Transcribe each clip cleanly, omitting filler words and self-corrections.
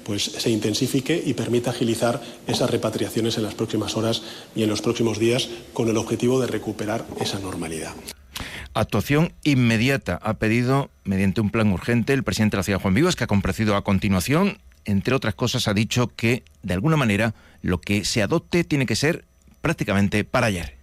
pues se intensifique y permita agilizar esas repatriaciones en las próximas horas y en los próximos días, con el objetivo de recuperar esa normalidad. Actuación inmediata ha pedido, mediante un plan urgente, el presidente de la ciudad, Juan Vivas, que ha comparecido a continuación. Entre otras cosas, ha dicho que, de alguna manera, lo que se adopte tiene que ser prácticamente para ayer.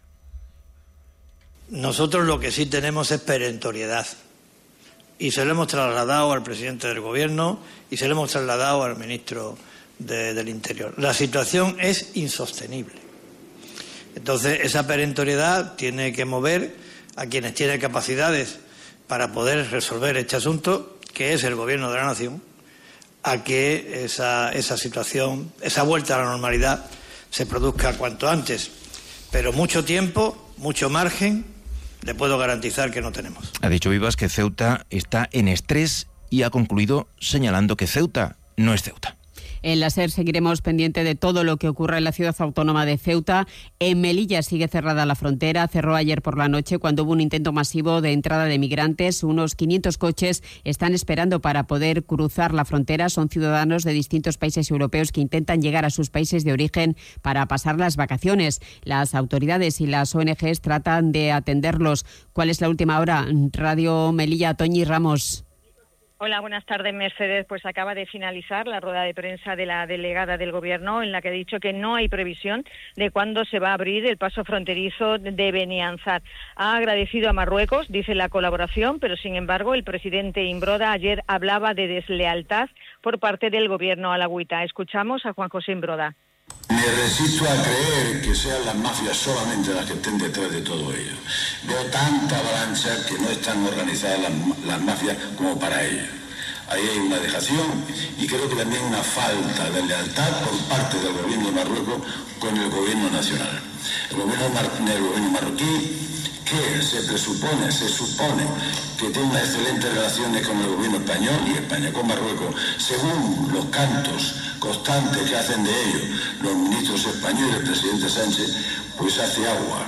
Nosotros lo que sí tenemos es perentoriedad. Y se lo hemos trasladado al presidente del Gobierno y se lo hemos trasladado al ministro del Interior. La situación es insostenible. Entonces, esa perentoriedad tiene que mover a quienes tienen capacidades para poder resolver este asunto, que es el Gobierno de la Nación, a que esa situación, esa vuelta a la normalidad, se produzca cuanto antes. Pero mucho tiempo, mucho margen, le puedo garantizar que no tenemos. Ha dicho Vivas que Ceuta está en estrés y ha concluido señalando que Ceuta no es Ceuta. En la SER seguiremos pendiente de todo lo que ocurra en la ciudad autónoma de Ceuta. En Melilla sigue cerrada la frontera. Cerró ayer por la noche cuando hubo un intento masivo de entrada de migrantes. Unos 500 coches están esperando para poder cruzar la frontera. Son ciudadanos de distintos países europeos que intentan llegar a sus países de origen para pasar las vacaciones. Las autoridades y las ONGs tratan de atenderlos. ¿Cuál es la última hora? Radio Melilla, Toñi Ramos. Hola, buenas tardes, Mercedes. Pues acaba de finalizar la rueda de prensa de la delegada del Gobierno, en la que ha dicho que no hay previsión de cuándo se va a abrir el paso fronterizo de Benianzar. Ha agradecido a Marruecos, dice, la colaboración, pero sin embargo el presidente Imbroda ayer hablaba de deslealtad por parte del Gobierno alauita. Escuchamos a Juan José Imbroda. Me resisto a creer que sean las mafias solamente las que estén detrás de todo ello. Veo tanta avalancha que no están organizadas las mafias como para ello. Ahí hay una dejación y creo que también una falta de lealtad por parte del gobierno de Marruecos con el gobierno nacional. El gobierno marroquí, que se supone que tiene unas excelentes relaciones con el gobierno español y España con Marruecos, según los cantos constantes que hacen de ello los ministros españoles y el presidente Sánchez, pues hace agua.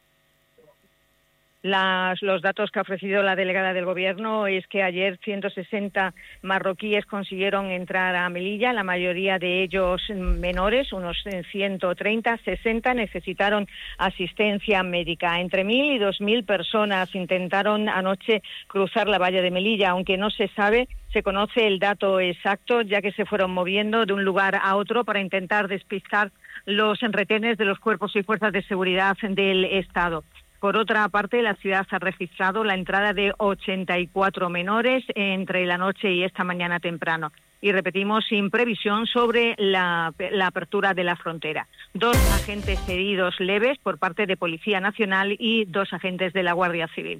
Los datos que ha ofrecido la delegada del Gobierno es que ayer 160 marroquíes consiguieron entrar a Melilla, la mayoría de ellos menores, unos 130, 60 necesitaron asistencia médica. Entre 1.000 y 2.000 personas intentaron anoche cruzar la valla de Melilla, aunque no se sabe, se conoce el dato exacto, ya que se fueron moviendo de un lugar a otro para intentar despistar los retenes de los cuerpos y fuerzas de seguridad del Estado. Por otra parte, la ciudad ha registrado la entrada de 84 menores entre la noche y esta mañana temprano. Y repetimos, sin previsión sobre la apertura de la frontera. 2 agentes heridos leves por parte de Policía Nacional y 2 agentes de la Guardia Civil.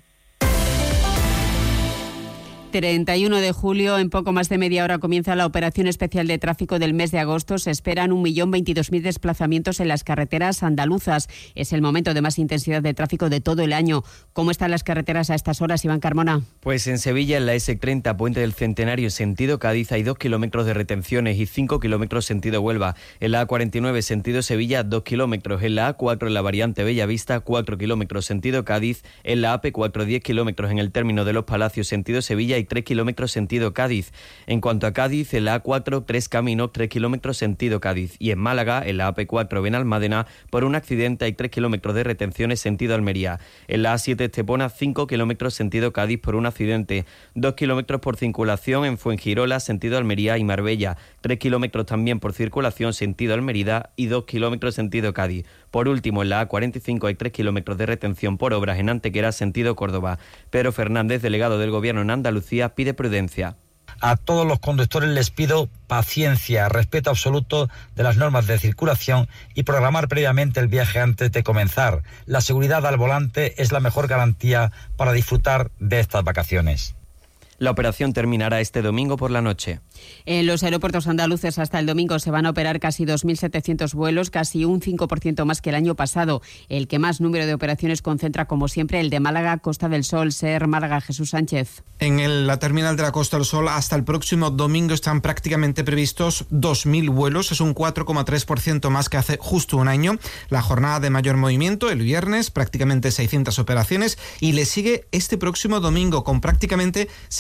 31 de julio, en poco más de media hora, comienza la operación especial de tráfico del mes de agosto. Se esperan 1.022.000 desplazamientos en las carreteras andaluzas. Es el momento de más intensidad de tráfico de todo el año. ¿Cómo están las carreteras a estas horas, Iván Carmona? Pues en Sevilla, en la S30, Puente del Centenario, sentido Cádiz, hay 2 kilómetros de retenciones y 5 kilómetros sentido Huelva. En la A49, sentido Sevilla, 2 kilómetros. En la A4, en la variante Bellavista, 4 kilómetros sentido Cádiz. En la AP4, 10 kilómetros en el término de Los Palacios, sentido Sevilla, y 3 kilómetros sentido Cádiz. En cuanto a Cádiz, en la A4, 3 caminos, 3 kilómetros sentido Cádiz. Y en Málaga, en la AP4 Benalmádena, por un accidente hay 3 kilómetros de retenciones sentido Almería. En la A7 Estepona, 5 kilómetros sentido Cádiz por un accidente. 2 kilómetros por circulación en Fuengirola, sentido Almería y Marbella. 3 kilómetros también por circulación sentido Almerida y 2 kilómetros sentido Cádiz. Por último, en la A45 hay 3 kilómetros de retención por obras en Antequera, sentido Córdoba. Pedro Fernández, delegado del Gobierno en Andalucía, pide prudencia. A todos los conductores les pido paciencia, respeto absoluto de las normas de circulación y programar previamente el viaje antes de comenzar. La seguridad al volante es la mejor garantía para disfrutar de estas vacaciones. La operación terminará este domingo por la noche. En los aeropuertos andaluces hasta el domingo se van a operar casi 2.700 vuelos, casi un 5% más que el año pasado. El que más número de operaciones concentra, como siempre, el de Málaga, Costa del Sol. SER Málaga, Jesús Sánchez. En la terminal de la Costa del Sol hasta el próximo domingo están prácticamente previstos 2.000 vuelos. Es un 4,3% más que hace justo un año. La jornada de mayor movimiento, el viernes, prácticamente 600 operaciones. Y le sigue este próximo domingo con prácticamente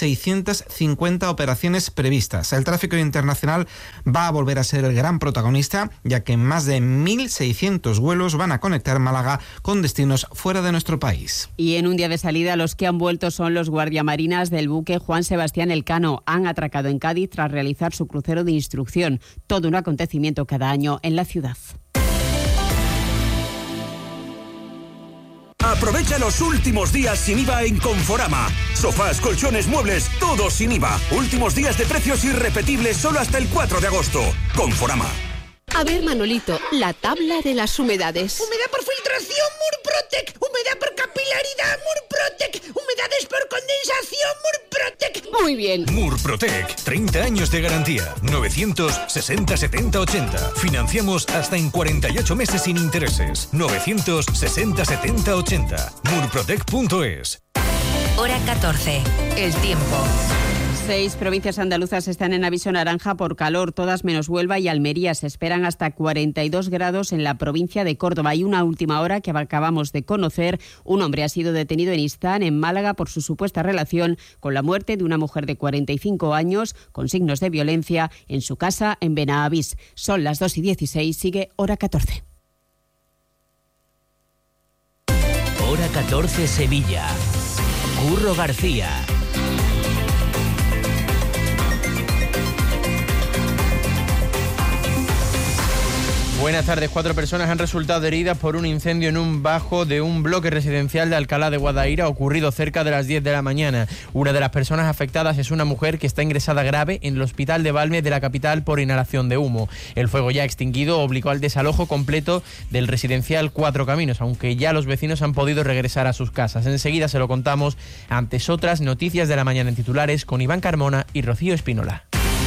650 operaciones previstas. El tráfico internacional va a volver a ser el gran protagonista, ya que más de 1.600 vuelos van a conectar Málaga con destinos fuera de nuestro país. Y en un día de salida, los que han vuelto son los guardiamarinas del buque Juan Sebastián Elcano. Han atracado en Cádiz tras realizar su crucero de instrucción. Todo un acontecimiento cada año en la ciudad. Aprovecha los últimos días sin IVA en Conforama. Sofás, colchones, muebles, todo sin IVA. Últimos días de precios irrepetibles solo hasta el 4 de agosto. Conforama. A ver, Manolito, la tabla de las humedades. Humedad por filtración, Murprotec. Humedad por capilaridad, Murprotec. Humedades por condensación, Murprotec. Muy bien. Murprotec, 30 años de garantía. 960 70 80. Financiamos hasta en 48 meses sin intereses. 960 70 80. Murprotec.es. Hora 14. El tiempo. 6 provincias andaluzas están en aviso naranja por calor, todas menos Huelva y Almería. Se esperan hasta 42 grados en la provincia de Córdoba. Y una última hora que acabamos de conocer: un hombre ha sido detenido en Istán, en Málaga, por su supuesta relación con la muerte de una mujer de 45 años con signos de violencia en su casa en Benavís. Son las 2:16, sigue Hora 14. Hora 14 Sevilla. Curro García. Buenas tardes. 4 personas han resultado heridas por un incendio en un bajo de un bloque residencial de Alcalá de Guadaira, ocurrido cerca de las 10 de la mañana. Una de las personas afectadas es una mujer que está ingresada grave en el hospital de Valme de la capital por inhalación de humo. El fuego ya extinguido obligó al desalojo completo del residencial Cuatro Caminos, aunque ya los vecinos han podido regresar a sus casas. Enseguida se lo contamos, antes otras noticias de la mañana en titulares con Iván Carmona y Rocío Espínola.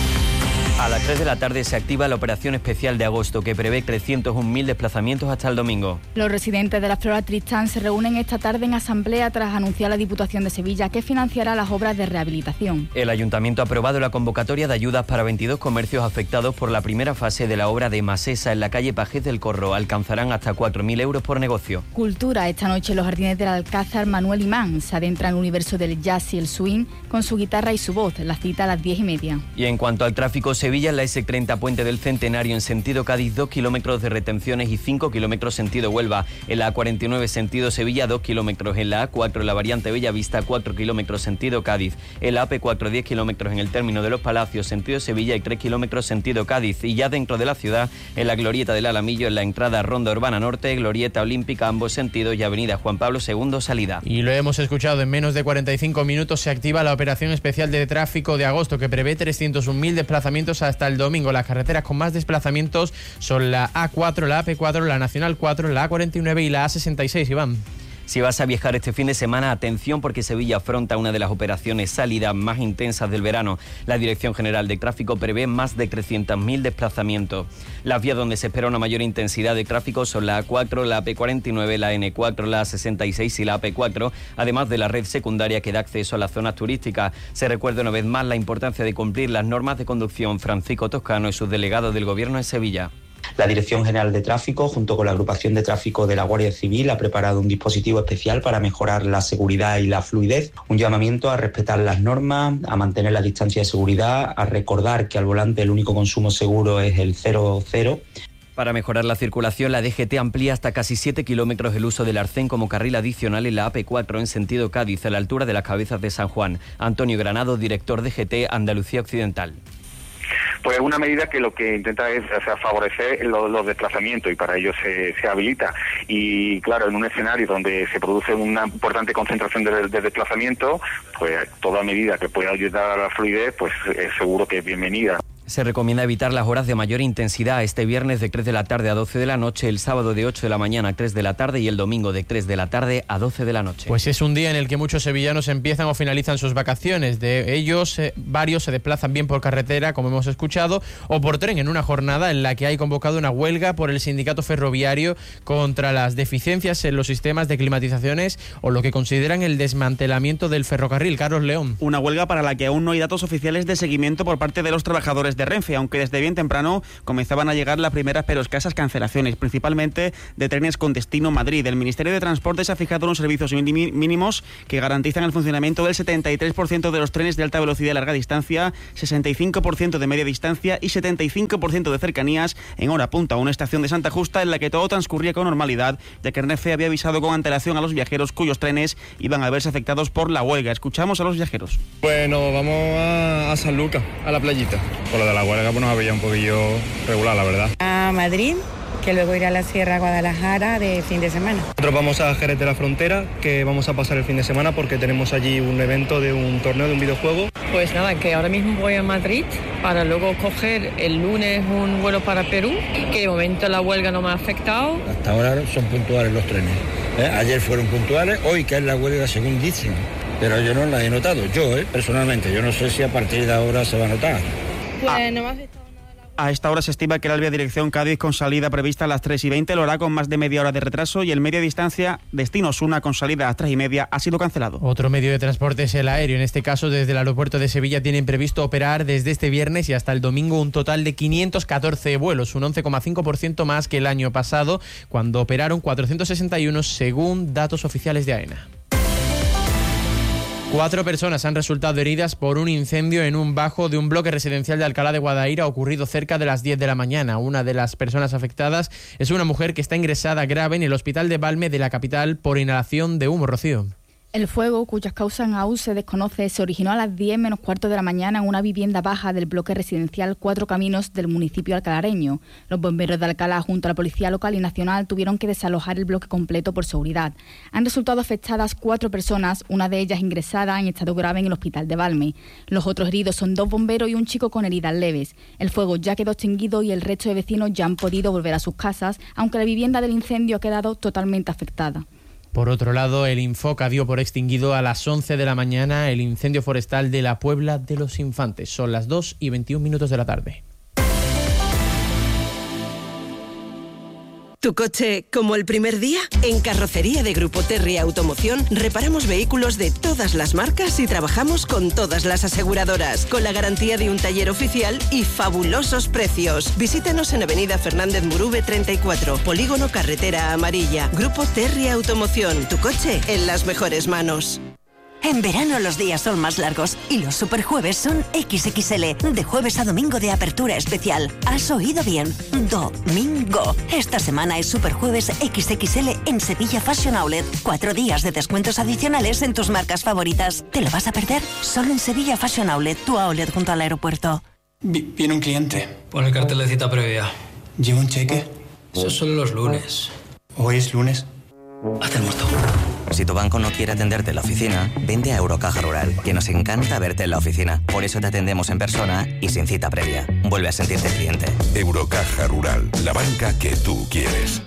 A las 3 de la tarde se activa la operación especial de agosto, que prevé 301.000 desplazamientos hasta el domingo. Los residentes de la Flora Tristán se reúnen esta tarde en asamblea tras anunciar la Diputación de Sevilla que financiará las obras de rehabilitación. El Ayuntamiento ha aprobado la convocatoria de ayudas para 22 comercios afectados por la primera fase de la obra de Masesa en la calle Pajés del Corro. Alcanzarán hasta 4.000 euros por negocio. Cultura. Esta noche en los jardines del Alcázar, Manuel Imán se adentra en el universo del jazz y el swing con su guitarra y su voz. La cita a las 10:30. Y en cuanto al tráfico, Sevilla, en la S30 Puente del Centenario en sentido Cádiz, 2 kilómetros de retenciones y 5 kilómetros sentido Huelva. En la A49 sentido Sevilla, 2 kilómetros. En la A4 en la variante Bellavista, 4 kilómetros sentido Cádiz. En la AP4, 10 kilómetros en el término de Los Palacios sentido Sevilla y 3 kilómetros sentido Cádiz. Y ya dentro de la ciudad, en la glorieta del Alamillo, en la entrada Ronda Urbana Norte, glorieta Olímpica ambos sentidos y avenida Juan Pablo II salida. Y lo hemos escuchado, en menos de 45 minutos se activa la operación especial de tráfico de agosto, que prevé 301.000 desplazamientos hasta el domingo. Las carreteras con más desplazamientos son la A4, la AP4, la Nacional 4, la A49 y la A66, Iván. Si vas a viajar este fin de semana, atención, porque Sevilla afronta una de las operaciones salidas más intensas del verano. La Dirección General de Tráfico prevé más de 300.000 desplazamientos. Las vías donde se espera una mayor intensidad de tráfico son la A4, la AP49, la N4, la A66 y la AP4, además de la red secundaria que da acceso a las zonas turísticas. Se recuerda una vez más la importancia de cumplir las normas de conducción. Francisco Toscano es subdelegado del Gobierno en Sevilla. La Dirección General de Tráfico, junto con la Agrupación de Tráfico de la Guardia Civil, ha preparado un dispositivo especial para mejorar la seguridad y la fluidez. Un llamamiento a respetar las normas, a mantener la distancia de seguridad, a recordar que al volante el único consumo seguro es el 0,0. Para mejorar la circulación, la DGT amplía hasta casi 7 kilómetros el uso del arcén como carril adicional en la AP4 en sentido Cádiz, a la altura de las Cabezas de San Juan. Antonio Granado, director DGT Andalucía Occidental. Pues una medida que lo que intenta es favorecer los desplazamientos, y para ello se habilita. Y claro, en un escenario donde se produce una importante concentración de desplazamiento, pues toda medida que pueda ayudar a la fluidez, pues es seguro que es bienvenida. Se recomienda evitar las horas de mayor intensidad este viernes de 3 de la tarde a 12 de la noche, el sábado de 8 de la mañana a 3 de la tarde y el domingo de 3 de la tarde a 12 de la noche. Pues es un día en el que muchos sevillanos empiezan o finalizan sus vacaciones. De ellos, varios se desplazan bien por carretera, como hemos escuchado, o por tren, en una jornada en la que hay convocado una huelga por el sindicato ferroviario contra las deficiencias en los sistemas de climatizaciones o lo que consideran el desmantelamiento del ferrocarril. Carlos León. Una huelga para la que aún no hay datos oficiales de seguimiento por parte de los trabajadores de Renfe, aunque desde bien temprano comenzaban a llegar las primeras pero escasas cancelaciones, principalmente de trenes con destino Madrid. El Ministerio de Transportes ha fijado unos servicios mínimos que garantizan el funcionamiento del 73% de los trenes de alta velocidad y larga distancia, 65% de media distancia y 75% de cercanías en hora punta. Una estación de Santa Justa en la que todo transcurría con normalidad, ya que Renfe había avisado con antelación a los viajeros cuyos trenes iban a verse afectados por la huelga. Escuchamos a los viajeros. Bueno, vamos a San Lucas, a la playita. Por lo de la huelga pues nos había un poquillo regular, la verdad. A Madrid, que luego irá a la Sierra Guadalajara de fin de semana. Nosotros vamos a Jerez de la Frontera, que vamos a pasar el fin de semana porque tenemos allí un evento de un torneo de un videojuego. Pues nada, que ahora mismo voy a Madrid para luego coger el lunes un vuelo para Perú, que de momento la huelga no me ha afectado. Hasta ahora son puntuales los trenes. Ayer fueron puntuales, hoy que es la huelga según dicen, pero yo no la he notado, personalmente. Yo no sé si a partir de ahora se va a notar. Pues no me ha afectado. A esta hora se estima que la vía dirección Cádiz con salida prevista a las 3:20 lo hará con más de media hora de retraso, y el media distancia destino Osuna con salida a las 3:30 ha sido cancelado. Otro medio de transporte es el aéreo. En este caso, desde el aeropuerto de Sevilla tienen previsto operar desde este viernes y hasta el domingo un total de 514 vuelos, un 11,5% más que el año pasado, cuando operaron 461 según datos oficiales de AENA. 4 personas han resultado heridas por un incendio en un bajo de un bloque residencial de Alcalá de Guadaira ocurrido cerca de las 10 de la mañana. Una de las personas afectadas es una mujer que está ingresada grave en el hospital de Valme de la capital por inhalación de humo, Rocío. El fuego, cuyas causas aún se desconoce, se originó a las 10 menos cuarto de la mañana en una vivienda baja del bloque residencial Cuatro Caminos del municipio alcalareño. Los bomberos de Alcalá, junto a la Policía Local y Nacional, tuvieron que desalojar el bloque completo por seguridad. Han resultado afectadas 4 personas, una de ellas ingresada en estado grave en el hospital de Valme. Los otros heridos son 2 bomberos y un chico con heridas leves. El fuego ya quedó extinguido y el resto de vecinos ya han podido volver a sus casas, aunque la vivienda del incendio ha quedado totalmente afectada. Por otro lado, el Infoca dio por extinguido a las 11 de la mañana el incendio forestal de la Puebla de los Infantes. Son las 2:21 de la tarde. ¿Tu coche como el primer día? En Carrocería de Grupo Terry Automoción reparamos vehículos de todas las marcas y trabajamos con todas las aseguradoras, con la garantía de un taller oficial y fabulosos precios. Visítanos en Avenida Fernández Murube 34, Polígono Carretera Amarilla. Grupo Terry Automoción, tu coche en las mejores manos. En verano los días son más largos y los superjueves son XXL, de jueves a domingo de apertura especial. ¿Has oído bien? Domingo. Esta semana es superjueves XXL en Sevilla Fashion Outlet. 4 días de descuentos adicionales en tus marcas favoritas. ¿Te lo vas a perder? Solo en Sevilla Fashion Outlet, tu outlet junto al aeropuerto. Viene un cliente. Pon el cartel de cita previa. ¿Lleva un cheque? Eso son los lunes. ¿Hoy es lunes? Haz el muerto. Si tu banco no quiere atenderte en la oficina, vente a Eurocaja Rural, que nos encanta verte en la oficina. Por eso te atendemos en persona y sin cita previa. Vuelve a sentirte cliente. Eurocaja Rural, la banca que tú quieres.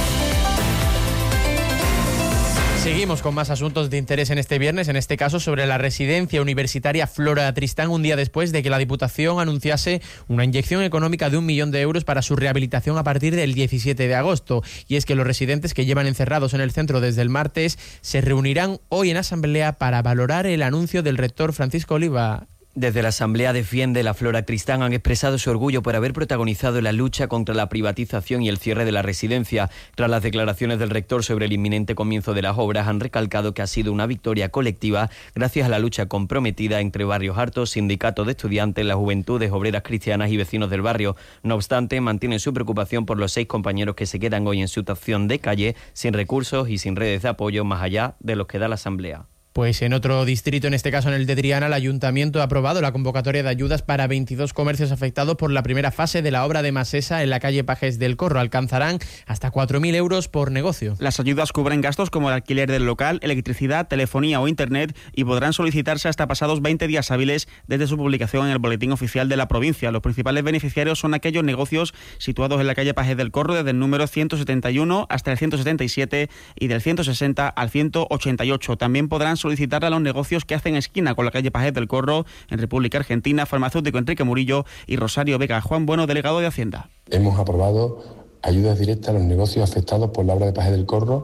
Seguimos con más asuntos de interés en este viernes, en este caso sobre la residencia universitaria Flora Tristán, un día después de que la Diputación anunciase una inyección económica de 1 millón de euros para su rehabilitación a partir del 17 de agosto. Y es que los residentes que llevan encerrados en el centro desde el martes se reunirán hoy en asamblea para valorar el anuncio del rector Francisco Oliva. Desde la Asamblea Defiende la Flora Tristán han expresado su orgullo por haber protagonizado la lucha contra la privatización y el cierre de la residencia. Tras las declaraciones del rector sobre el inminente comienzo de las obras, han recalcado que ha sido una victoria colectiva gracias a la lucha comprometida entre Barrios Hartos, sindicatos de estudiantes, las juventudes obreras cristianas y vecinos del barrio. No obstante, mantienen su preocupación por los 6 compañeros que se quedan hoy en situación de calle, sin recursos y sin redes de apoyo más allá de los que da la Asamblea. Pues en otro distrito, en este caso en el de Triana, el Ayuntamiento ha aprobado la convocatoria de ayudas para 22 comercios afectados por la primera fase de la obra de Masesa en la calle Pajes del Corro. Alcanzarán hasta 4.000 euros por negocio. Las ayudas cubren gastos como el alquiler del local, electricidad, telefonía o internet y podrán solicitarse hasta pasados 20 días hábiles desde su publicación en el Boletín Oficial de la provincia. Los principales beneficiarios son aquellos negocios situados en la calle Pajes del Corro desde el número 171 hasta el 177 y del 160 al 188. También podrán solicitar a los negocios que hacen esquina con la calle Pajes del Corro en República Argentina, farmacéutico Enrique Murillo y Rosario Vega. Juan Bueno, delegado de Hacienda. Hemos aprobado ayudas directas a los negocios afectados por la obra de Pajes del Corro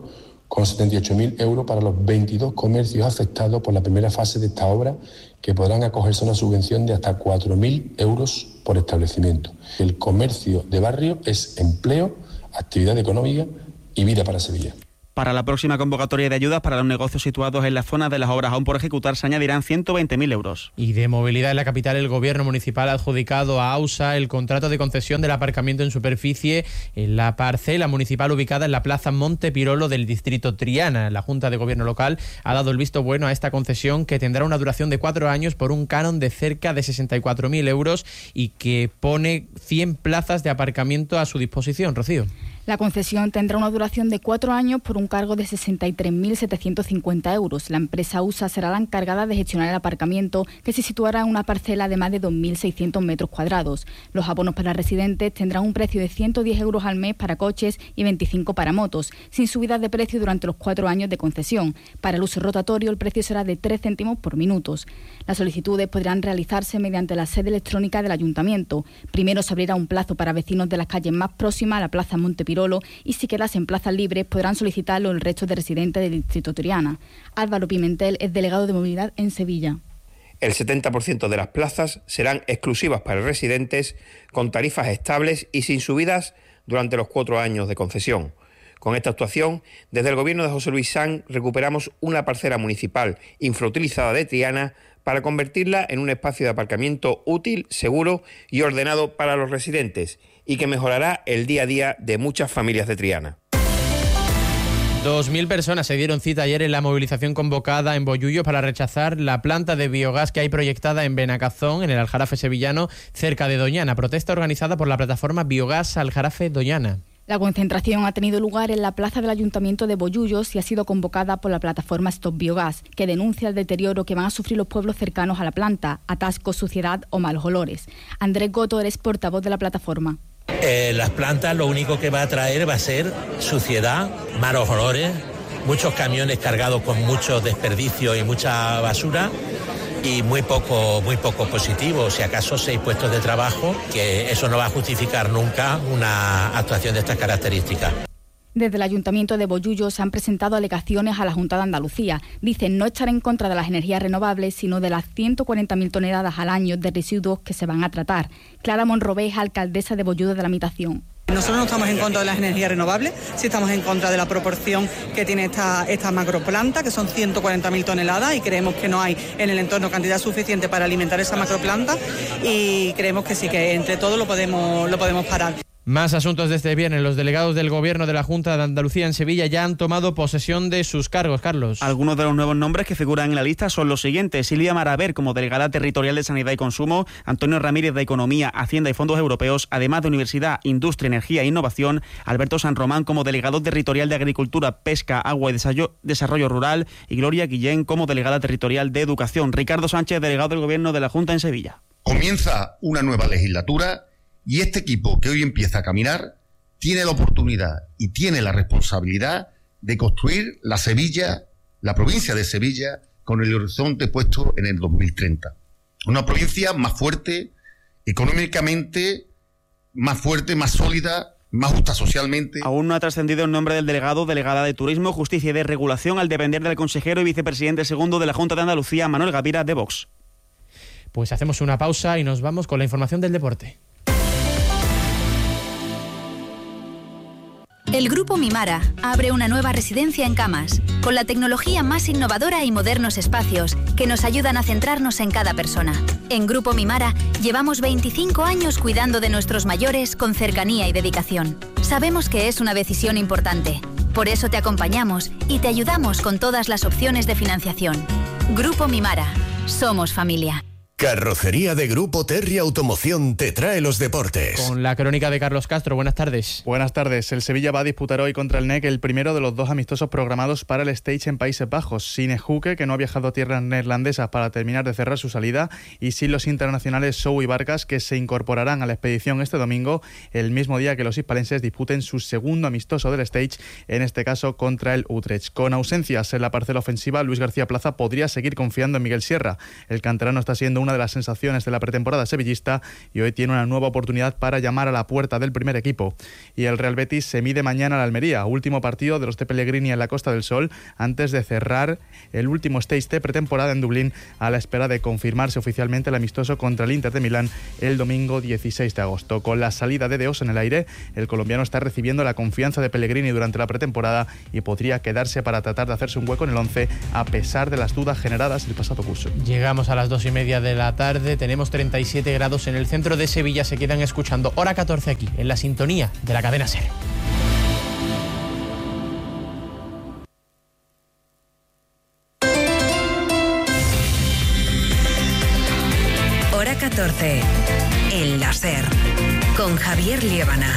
con 78.000 euros para los 22 comercios afectados por la primera fase de esta obra, que podrán acogerse a una subvención de hasta 4.000 euros por establecimiento. El comercio de barrio es empleo, actividad económica y vida para Sevilla. Para la próxima convocatoria de ayudas para los negocios situados en la zona de las obras aún por ejecutar se añadirán 120.000 euros. Y de movilidad en la capital, el Gobierno municipal ha adjudicado a AUSA el contrato de concesión del aparcamiento en superficie en la parcela municipal ubicada en la plaza Monte Pirolo del distrito Triana. La Junta de Gobierno local ha dado el visto bueno a esta concesión, que tendrá una duración de 4 años por un canon de cerca de 64.000 euros y que pone 100 plazas de aparcamiento a su disposición. Rocío. La concesión tendrá una duración de 4 años por un cargo de 63.750 euros. La empresa USA será la encargada de gestionar el aparcamiento, que se situará en una parcela de más de 2.600 metros cuadrados. Los abonos para residentes tendrán un precio de 110 euros al mes para coches y 25 para motos, sin subidas de precio durante los 4 años de concesión. Para el uso rotatorio, el precio será de 3 céntimos por minutos. Las solicitudes podrán realizarse mediante la sede electrónica del Ayuntamiento. Primero se abrirá un plazo para vecinos de las calles más próximas a la plaza Monte Pirolo, y si quedasen plazas libres podrán solicitarlo el resto de residentes del distrito Triana. Álvaro Pimentel es delegado de movilidad en Sevilla. El 70% de las plazas serán exclusivas para residentes con tarifas estables y sin subidas durante los 4 años de concesión. Con esta actuación, desde el Gobierno de José Luis Sanz recuperamos una parcela municipal infrautilizada de Triana para convertirla en un espacio de aparcamiento útil, seguro y ordenado para los residentes, y que mejorará el día a día de muchas familias de Triana. 2.000 personas se dieron cita ayer en la movilización convocada en Bollullo para rechazar la planta de biogás que hay proyectada en Benacazón, en el Aljarafe sevillano, cerca de Doñana. Protesta organizada por la plataforma Biogás Aljarafe Doñana. La concentración ha tenido lugar en la plaza del Ayuntamiento de Bollullos y ha sido convocada por la plataforma Stop Biogás, que denuncia el deterioro que van a sufrir los pueblos cercanos a la planta, atascos, suciedad o malos olores. Andrés Gotor es portavoz de la plataforma. Las plantas lo único que va a traer va a ser suciedad, malos olores, muchos camiones cargados con mucho desperdicio y mucha basura y muy poco positivo, si acaso 6 puestos de trabajo, que eso no va a justificar nunca una actuación de estas características. Desde el Ayuntamiento de Bollullos se han presentado alegaciones a la Junta de Andalucía. Dicen no estar en contra de las energías renovables, sino de las 140.000 toneladas al año de residuos que se van a tratar. Clara Monrobé es alcaldesa de Bollullos de la Mitación. Nosotros no estamos en contra de las energías renovables, sí estamos en contra de la proporción que tiene esta macroplanta, que son 140.000 toneladas, y creemos que no hay en el entorno cantidad suficiente para alimentar esa macroplanta, y creemos que sí, que entre todos lo podemos parar. Más asuntos de este viernes. Los delegados del Gobierno de la Junta de Andalucía en Sevilla ya han tomado posesión de sus cargos. Carlos. Algunos de los nuevos nombres que figuran en la lista son los siguientes: Silvia Maraver como delegada territorial de Sanidad y Consumo, Antonio Ramírez de Economía, Hacienda y Fondos Europeos, además de Universidad, Industria, Energía e Innovación, Alberto San Román como delegado territorial de Agricultura, Pesca, Agua y Desarrollo Rural, y Gloria Guillén como delegada territorial de Educación. Ricardo Sánchez, delegado del Gobierno de la Junta en Sevilla. Comienza una nueva legislatura y este equipo que hoy empieza a caminar tiene la oportunidad y tiene la responsabilidad de construir la Sevilla, la provincia de Sevilla, con el horizonte puesto en el 2030. Una provincia más fuerte, económicamente más fuerte, más sólida, más justa socialmente. Aún no ha trascendido el nombre del delegado, delegada de Turismo, Justicia y de Regulación, al depender del consejero y vicepresidente segundo de la Junta de Andalucía, Manuel Gavira, de Vox. Pues hacemos una pausa y nos vamos con la información del deporte. El Grupo Mimara abre una nueva residencia en Camas, con la tecnología más innovadora y modernos espacios que nos ayudan a centrarnos en cada persona. En Grupo Mimara llevamos 25 años cuidando de nuestros mayores con cercanía y dedicación. Sabemos que es una decisión importante, por eso te acompañamos y te ayudamos con todas las opciones de financiación. Grupo Mimara, somos familia. Carrocería de Grupo Terry Automoción te trae los deportes. Con la crónica de Carlos Castro. Buenas tardes. Buenas tardes. El Sevilla va a disputar hoy contra el NEC el primero de los 2 amistosos programados para el Stage en Países Bajos. Sin Ejuke, que no ha viajado a tierras neerlandesas para terminar de cerrar su salida, y sin los internacionales Sou y Barcas, que se incorporarán a la expedición este domingo, el mismo día que los hispalenses disputen su segundo amistoso del Stage, en este caso contra el Utrecht. Con ausencias en la parcela ofensiva, Luis García Plaza podría seguir confiando en Miguel Sierra. El canterano está siendo una una de las sensaciones de la pretemporada sevillista y hoy tiene una nueva oportunidad para llamar a la puerta del primer equipo. Y el Real Betis se mide mañana al Almería, último partido de los de Pellegrini en la Costa del Sol, antes de cerrar el último stage de pretemporada en Dublín, a la espera de confirmarse oficialmente el amistoso contra el Inter de Milán el domingo 16 de agosto. Con la salida de Deos en el aire, el colombiano está recibiendo la confianza de Pellegrini durante la pretemporada y podría quedarse para tratar de hacerse un hueco en el 11 a pesar de las dudas generadas el pasado curso. Llegamos a las 2:30 de la tarde, tenemos 37 grados en el centro de Sevilla, se quedan escuchando hora 14 aquí, en la sintonía de la cadena SER. Hora 14, en la SER, con Javier Liébana.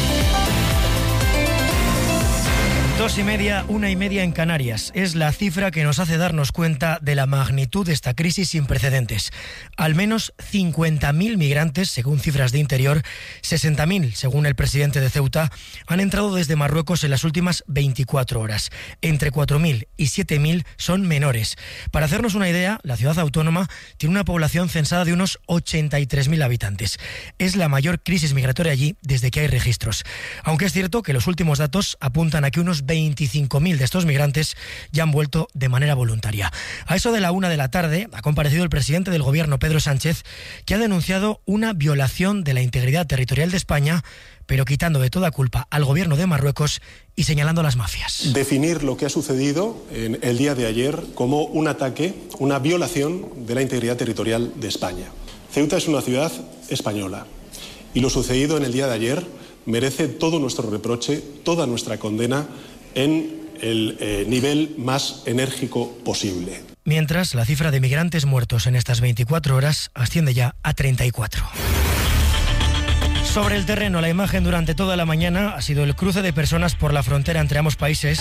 2:30, 1:30 en Canarias. Es la cifra que nos hace darnos cuenta de la magnitud de esta crisis sin precedentes. Al menos 50.000 migrantes, según cifras de Interior, 60.000, según el presidente de Ceuta, han entrado desde Marruecos en las últimas 24 horas. Entre 4.000 y 7.000 son menores. Para hacernos una idea, la ciudad autónoma tiene una población censada de unos 83.000 habitantes. Es la mayor crisis migratoria allí desde que hay registros. Aunque es cierto que los últimos datos apuntan a que unos 25.000 de estos migrantes ya han vuelto de manera voluntaria. A eso de la 1 de la tarde ha comparecido el presidente del Gobierno, Pedro Sánchez, que ha denunciado una violación de la integridad territorial de España, pero quitando de toda culpa al Gobierno de Marruecos y señalando a las mafias. Definir lo que ha sucedido en el día de ayer como un ataque, una violación de la integridad territorial de España. Ceuta es una ciudad española y lo sucedido en el día de ayer merece todo nuestro reproche, toda nuestra condena en el nivel más enérgico posible. Mientras, la cifra de migrantes muertos en estas 24 horas asciende ya a 34. Sobre el terreno, la imagen durante toda la mañana ha sido el cruce de personas por la frontera entre ambos países.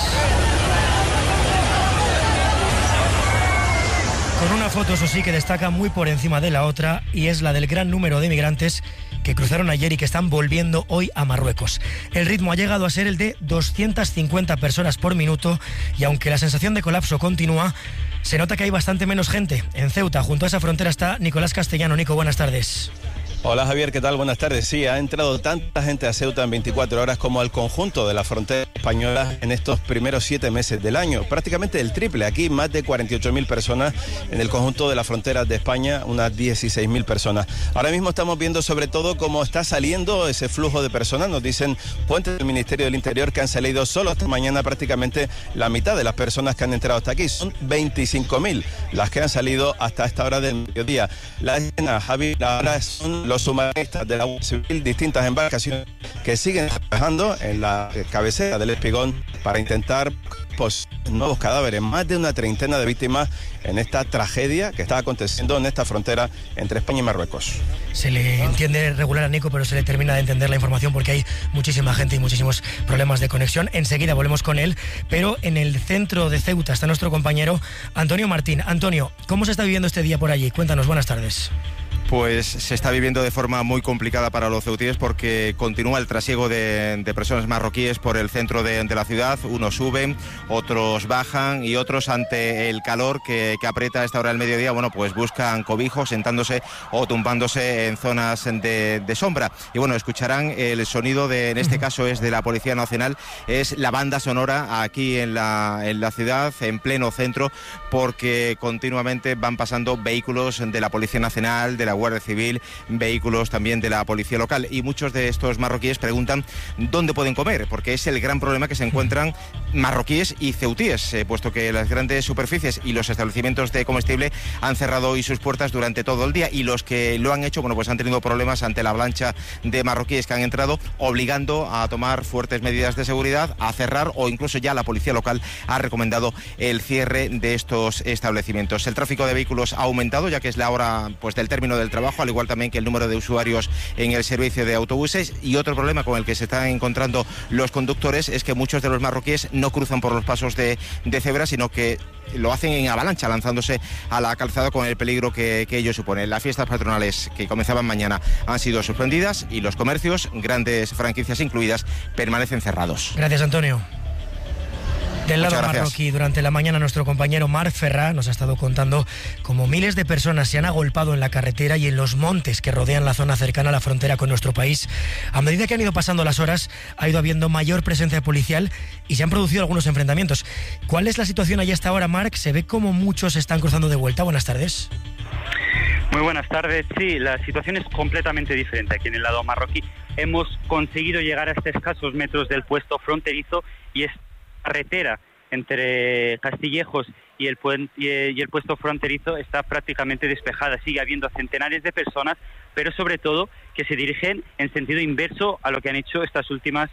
Con una foto, eso sí, que destaca muy por encima de la otra, y es la del gran número de migrantes que cruzaron ayer y que están volviendo hoy a Marruecos. El ritmo ha llegado a ser el de 250 personas por minuto, y aunque la sensación de colapso continúa, se nota que hay bastante menos gente. En Ceuta, junto a esa frontera, está Nicolás Castellano. Nico, buenas tardes. Hola Javier, ¿qué tal? Buenas tardes. Sí, ha entrado tanta gente a Ceuta en 24 horas como al conjunto de la frontera española en estos primeros 7 meses del año. Prácticamente el triple. Aquí más de 48.000 personas en el conjunto de las fronteras de España, unas 16.000 personas. Ahora mismo estamos viendo sobre todo cómo está saliendo ese flujo de personas. Nos dicen fuentes del Ministerio del Interior que han salido solo esta mañana prácticamente la mitad de las personas que han entrado hasta aquí. Son 25.000 las que han salido hasta esta hora del mediodía. La escena, Javi, ahora son los submarinistas de la Guardia Civil, distintas embarcaciones que siguen trabajando en la cabecera del Espigón para intentar nuevos cadáveres, más de una treintena de víctimas en esta tragedia que está aconteciendo en esta frontera entre España y Marruecos. Se le entiende regular a Nico, pero se le termina de entender la información porque hay muchísima gente y muchísimos problemas de conexión. Enseguida volvemos con él, pero en el centro de Ceuta está nuestro compañero Antonio Martín. Antonio, ¿cómo se está viviendo este día por allí? Cuéntanos, buenas tardes. Pues se está viviendo de forma muy complicada para los ceutíes porque continúa el trasiego de personas marroquíes por el centro de la ciudad. Unos suben, otros bajan y otros, ante el calor que aprieta a esta hora del mediodía, bueno, pues buscan cobijo sentándose o tumbándose en zonas de sombra. Y bueno, escucharán el sonido en este caso es de la Policía Nacional, es la banda sonora aquí en la ciudad, en pleno centro, porque continuamente van pasando vehículos de la Policía Nacional, de la Guardia Civil, vehículos también de la policía local, y muchos de estos marroquíes preguntan dónde pueden comer, porque es el gran problema que se encuentran marroquíes y ceutíes, puesto que las grandes superficies y los establecimientos de comestible han cerrado hoy sus puertas durante todo el día, y los que lo han hecho, bueno, pues han tenido problemas ante la avalancha de marroquíes que han entrado, obligando a tomar fuertes medidas de seguridad, a cerrar, o incluso ya la policía local ha recomendado el cierre de estos establecimientos. El tráfico de vehículos ha aumentado, ya que es la hora pues del término del trabajo, al igual también que el número de usuarios en el servicio de autobuses. Y otro problema con el que se están encontrando los conductores es que muchos de los marroquíes no cruzan por los pasos de cebra, sino que lo hacen en avalancha, lanzándose a la calzada con el peligro que ello supone. Las fiestas patronales que comenzaban mañana han sido suspendidas y los comercios, grandes franquicias incluidas, permanecen cerrados. Gracias, Antonio. Del lado marroquí, durante la mañana nuestro compañero Marc Ferrá nos ha estado contando cómo miles de personas se han agolpado en la carretera y en los montes que rodean la zona cercana a la frontera con nuestro país. A medida que han ido pasando las horas, ha ido habiendo mayor presencia policial y se han producido algunos enfrentamientos. ¿Cuál es la situación allí hasta ahora, Marc? ¿Se ve como muchos se están cruzando de vuelta? Buenas tardes. Muy buenas tardes. Sí, la situación es completamente diferente aquí en el lado marroquí. Hemos conseguido llegar hasta escasos metros del puesto fronterizo y esta carretera entre Castillejos y el puesto fronterizo está prácticamente despejada. Sigue habiendo centenares de personas, pero sobre todo que se dirigen en sentido inverso a lo que han hecho estas últimas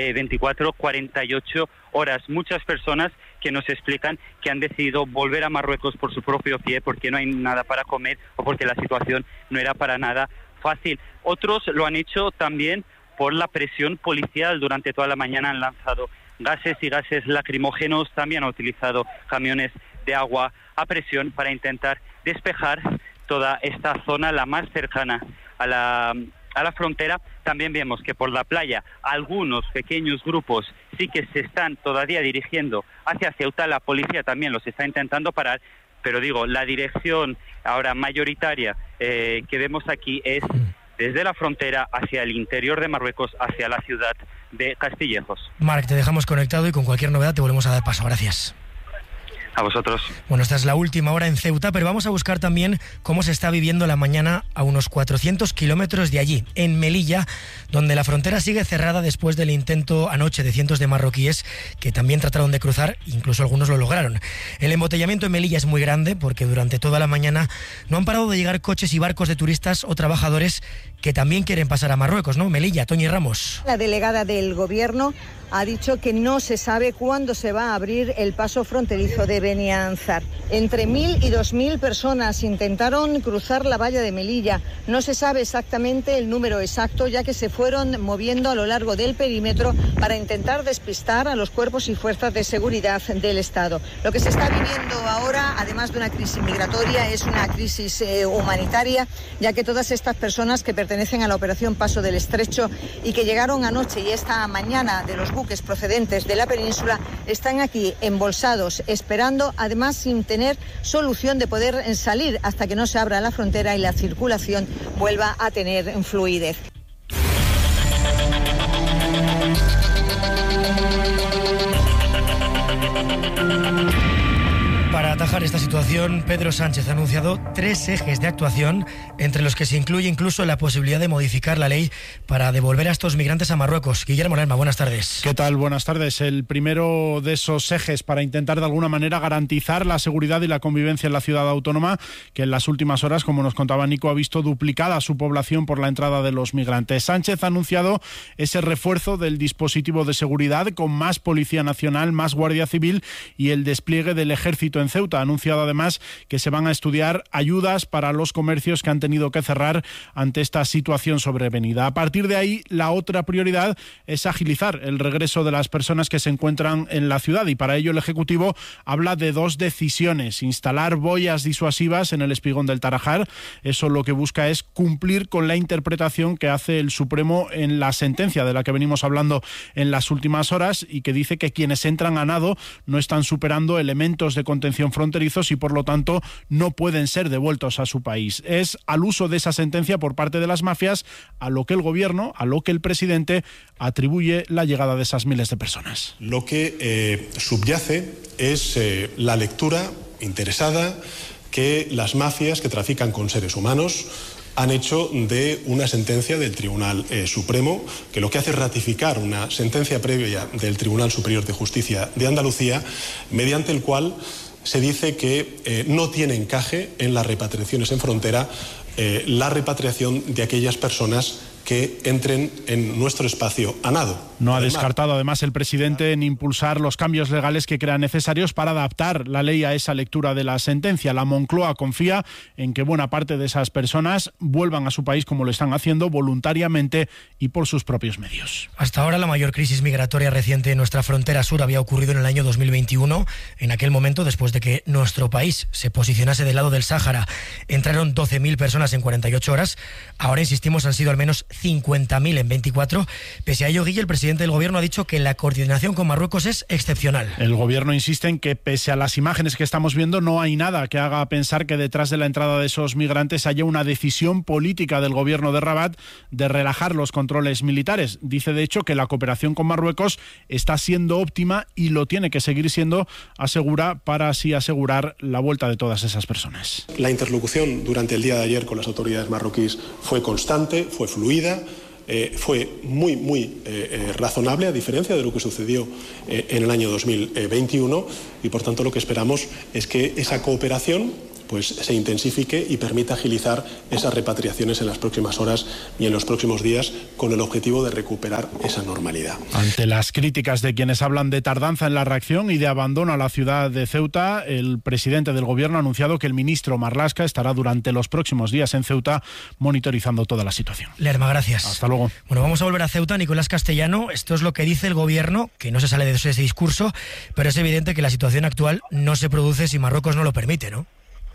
48 horas. Muchas personas que nos explican que han decidido volver a Marruecos por su propio pie porque no hay nada para comer o porque la situación no era para nada fácil. Otros lo han hecho también por la presión policial. Durante toda la mañana han lanzado gases y gases lacrimógenos, también han utilizado camiones de agua a presión para intentar despejar toda esta zona, la más cercana a la frontera. También vemos que por la playa algunos pequeños grupos sí que se están todavía dirigiendo hacia Ceuta. La policía también los está intentando parar, pero digo, la dirección ahora mayoritaria que vemos aquí es desde la frontera hacia el interior de Marruecos, hacia la ciudad de Castillejos. Marc, te dejamos conectado y con cualquier novedad te volvemos a dar paso. Gracias. A vosotros. Bueno, esta es la última hora en Ceuta, pero vamos a buscar también cómo se está viviendo la mañana a unos 400 kilómetros de allí, en Melilla, donde la frontera sigue cerrada después del intento anoche de cientos de marroquíes que también trataron de cruzar, incluso algunos lo lograron. El embotellamiento en Melilla es muy grande porque durante toda la mañana no han parado de llegar coches y barcos de turistas o trabajadores que también quieren pasar a Marruecos, ¿no? Melilla, Toñi Ramos. La delegada del Gobierno ha dicho que no se sabe cuándo se va a abrir el paso fronterizo de Beni Anzar. Entre 1.000 y 2.000 personas intentaron cruzar la valla de Melilla. No se sabe exactamente el número exacto, ya que se fueron moviendo a lo largo del perímetro para intentar despistar a los cuerpos y fuerzas de seguridad del Estado. Lo que se está viviendo ahora, además de una crisis migratoria, es una crisis humanitaria, ya que todas estas personas que pertenecen a la operación Paso del Estrecho y que llegaron anoche y esta mañana de los buques procedentes de la península están aquí embolsados, esperando, además sin tener solución de poder salir hasta que no se abra la frontera y la circulación vuelva a tener fluidez. Para atajar esta situación, Pedro Sánchez ha anunciado 3 ejes de actuación, entre los que se incluye incluso la posibilidad de modificar la ley para devolver a estos migrantes a Marruecos. Guillermo Lerma, buenas tardes. ¿Qué tal? Buenas tardes. El primero de esos ejes para intentar de alguna manera garantizar la seguridad y la convivencia en la ciudad autónoma, que en las últimas horas, como nos contaba Nico, ha visto duplicada su población por la entrada de los migrantes. Sánchez ha anunciado ese refuerzo del dispositivo de seguridad con más Policía Nacional, más Guardia Civil y el despliegue del Ejército en Ceuta. Ha anunciado además que se van a estudiar ayudas para los comercios que han tenido que cerrar ante esta situación sobrevenida. A partir de ahí, la otra prioridad es agilizar el regreso de las personas que se encuentran en la ciudad, y para ello el Ejecutivo habla de 2 decisiones: instalar boyas disuasivas en el espigón del Tarajar. Eso lo que busca es cumplir con la interpretación que hace el Supremo en la sentencia de la que venimos hablando en las últimas horas, y que dice que quienes entran a nado no están superando elementos de contención fronterizos y por lo tanto no pueden ser devueltos a su país. Es al uso de esa sentencia por parte de las mafias a lo que el gobierno, a lo que el presidente atribuye la llegada de esas miles de personas. Lo que subyace es la lectura interesada que las mafias que trafican con seres humanos han hecho de una sentencia del Tribunal Supremo, que lo que hace es ratificar una sentencia previa del Tribunal Superior de Justicia de Andalucía, mediante el cual se dice que no tiene encaje en las repatriaciones en frontera la repatriación de aquellas personas que entren en nuestro espacio a nado. No ha descartado además el presidente en impulsar los cambios legales que crean necesarios para adaptar la ley a esa lectura de la sentencia. La Moncloa confía en que buena parte de esas personas vuelvan a su país, como lo están haciendo voluntariamente y por sus propios medios. Hasta ahora la mayor crisis migratoria reciente en nuestra frontera sur había ocurrido en el año 2021. En aquel momento, después de que nuestro país se posicionase del lado del Sáhara, entraron 12.000 personas en 48 horas. Ahora, insistimos, han sido al menos 50.000 en 24. Pese a ello, Guille, el presidente del Gobierno ha dicho que la coordinación con Marruecos es excepcional. El Gobierno insiste en que, pese a las imágenes que estamos viendo, no hay nada que haga pensar que detrás de la entrada de esos migrantes haya una decisión política del Gobierno de Rabat de relajar los controles militares. Dice, de hecho, que la cooperación con Marruecos está siendo óptima y lo tiene que seguir siendo, asegura, para así asegurar la vuelta de todas esas personas. La interlocución durante el día de ayer con las autoridades marroquíes fue constante, fue fluida, fue muy razonable, a diferencia de lo que sucedió en el año 2021, y por tanto lo que esperamos es que esa cooperación pues se intensifique y permita agilizar esas repatriaciones en las próximas horas y en los próximos días, con el objetivo de recuperar esa normalidad. Ante las críticas de quienes hablan de tardanza en la reacción y de abandono a la ciudad de Ceuta, el presidente del Gobierno ha anunciado que el ministro Marlaska estará durante los próximos días en Ceuta monitorizando toda la situación. Lerma, gracias. Hasta luego. Bueno, vamos a volver a Ceuta. Nicolás Castellano, esto es lo que dice el Gobierno, que no se sale de ese discurso, pero es evidente que la situación actual no se produce si Marruecos no lo permite, ¿no?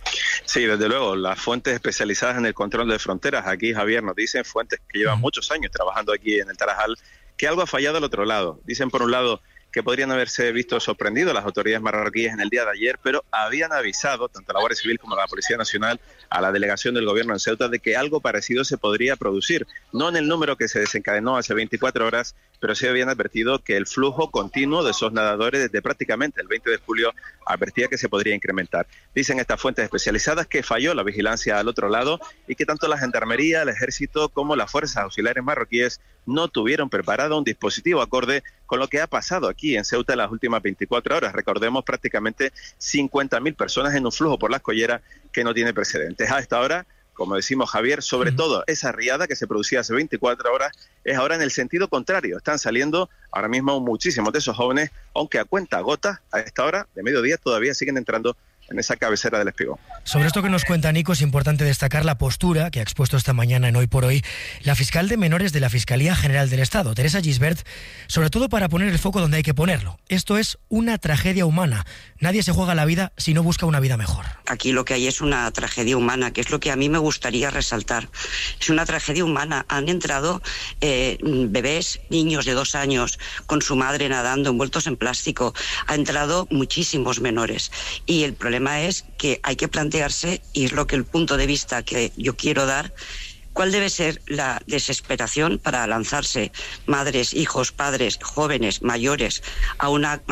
Sí, desde luego, las fuentes especializadas en el control de fronteras, aquí Javier nos dicen, fuentes que llevan muchos años trabajando aquí en el Tarajal, que algo ha fallado al otro lado. Dicen por un lado que podrían haberse visto sorprendidos las autoridades marroquíes en el día de ayer, pero habían avisado, tanto la Guardia Civil como la Policía Nacional, a la delegación del Gobierno en Ceuta de que algo parecido se podría producir. No en el número que se desencadenó hace 24 horas, pero sí habían advertido que el flujo continuo de esos nadadores desde prácticamente el 20 de julio advertía que se podría incrementar. Dicen estas fuentes especializadas que falló la vigilancia al otro lado y que tanto la Gendarmería, el Ejército como las fuerzas auxiliares marroquíes no tuvieron preparado un dispositivo acorde con lo que ha pasado aquí en Ceuta en las últimas 24 horas. Recordemos, prácticamente 50.000 personas en un flujo por las colleras que no tiene precedentes. A esta hora, como decimos Javier, sobre todo esa riada que se producía hace 24 horas es ahora en el sentido contrario. Están saliendo ahora mismo muchísimos de esos jóvenes, aunque a cuentagotas, a esta hora de mediodía todavía siguen entrando en esa cabecera del Espigón. Sobre esto que nos cuenta Nico, es importante destacar la postura que ha expuesto esta mañana en Hoy por Hoy la fiscal de menores de la Fiscalía General del Estado, Teresa Gisbert, sobre todo para poner el foco donde hay que ponerlo. Esto es una tragedia humana. Nadie se juega la vida si no busca una vida mejor. Aquí lo que hay es una tragedia humana, que es lo que a mí me gustaría resaltar. Es una tragedia humana. Han entrado bebés, niños de 2 años, con su madre nadando, envueltos en plástico. Ha entrado muchísimos menores. Y el problema es que hay que plantearse, y es lo que el punto de vista que yo quiero dar, cuál debe ser la desesperación para lanzarse madres, hijos, padres, jóvenes, mayores a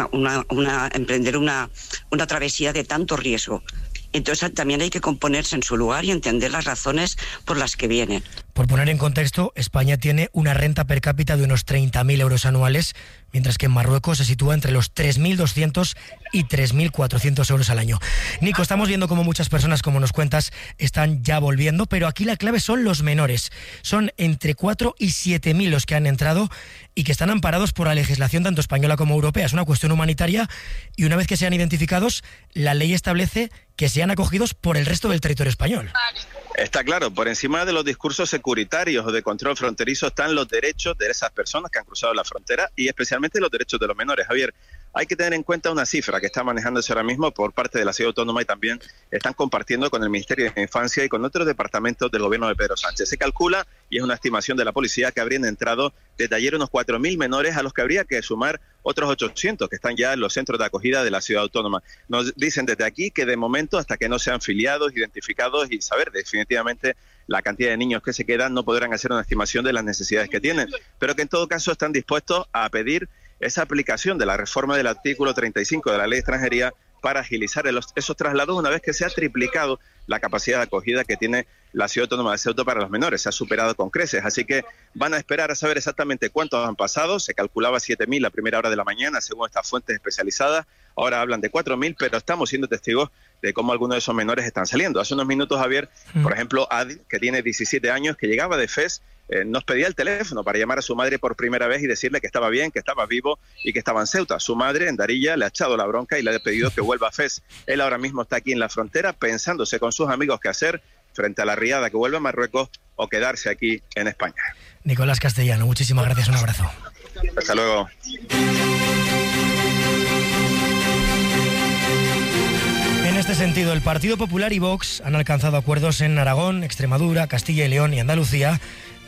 emprender una travesía de tanto riesgo. Entonces también hay que ponerse en su lugar y entender las razones por las que vienen. Por poner en contexto, España tiene una renta per cápita de unos 30.000 euros anuales, mientras que en Marruecos se sitúa entre los 3.200 y 3.400 euros al año. Nico, estamos viendo cómo muchas personas, como nos cuentas, están ya volviendo, pero aquí la clave son los menores. Son entre 4 y 7.000 los que han entrado y que están amparados por la legislación tanto española como europea. Es una cuestión humanitaria y una vez que sean identificados, la ley establece que sean acogidos por el resto del territorio español. Está claro, por encima de los discursos securitarios o de control fronterizo están los derechos de esas personas que han cruzado la frontera y especialmente los derechos de los menores. Javier, hay que tener en cuenta una cifra que está manejándose ahora mismo por parte de la Ciudad Autónoma y también están compartiendo con el Ministerio de Infancia y con otros departamentos del gobierno de Pedro Sánchez. Se calcula, y es una estimación de la policía, que habrían entrado desde ayer unos 4.000 menores a los que habría que sumar otros 800 que están ya en los centros de acogida de la Ciudad Autónoma. Nos dicen desde aquí que de momento, hasta que no sean filiados, identificados y saber definitivamente la cantidad de niños que se quedan, no podrán hacer una estimación de las necesidades que tienen, pero que en todo caso están dispuestos a pedir esa aplicación de la reforma del artículo 35 de la Ley de Extranjería para agilizar esos traslados una vez que se ha triplicado la capacidad de acogida que tiene la Ciudad Autónoma de Ceuta para los menores. Se ha superado con creces, así que van a esperar a saber exactamente cuántos han pasado. Se calculaba 7.000 a primera hora de la mañana, según estas fuentes especializadas. Ahora hablan de 4.000, pero estamos siendo testigos de cómo algunos de esos menores están saliendo. Hace unos minutos, Javier, por ejemplo, Adi, que tiene 17 años, que llegaba de Fez, nos pedía el teléfono para llamar a su madre por primera vez y decirle que estaba bien, que estaba vivo y que estaba en Ceuta. Su madre, en Darilla, le ha echado la bronca y le ha pedido que vuelva a Fez. Él ahora mismo está aquí en la frontera pensándose con sus amigos qué hacer frente a la riada, que vuelva a Marruecos o quedarse aquí en España. Nicolás Castellano, muchísimas gracias, un abrazo. Hasta luego. En este sentido, el Partido Popular y Vox han alcanzado acuerdos en Aragón, Extremadura, Castilla y León y Andalucía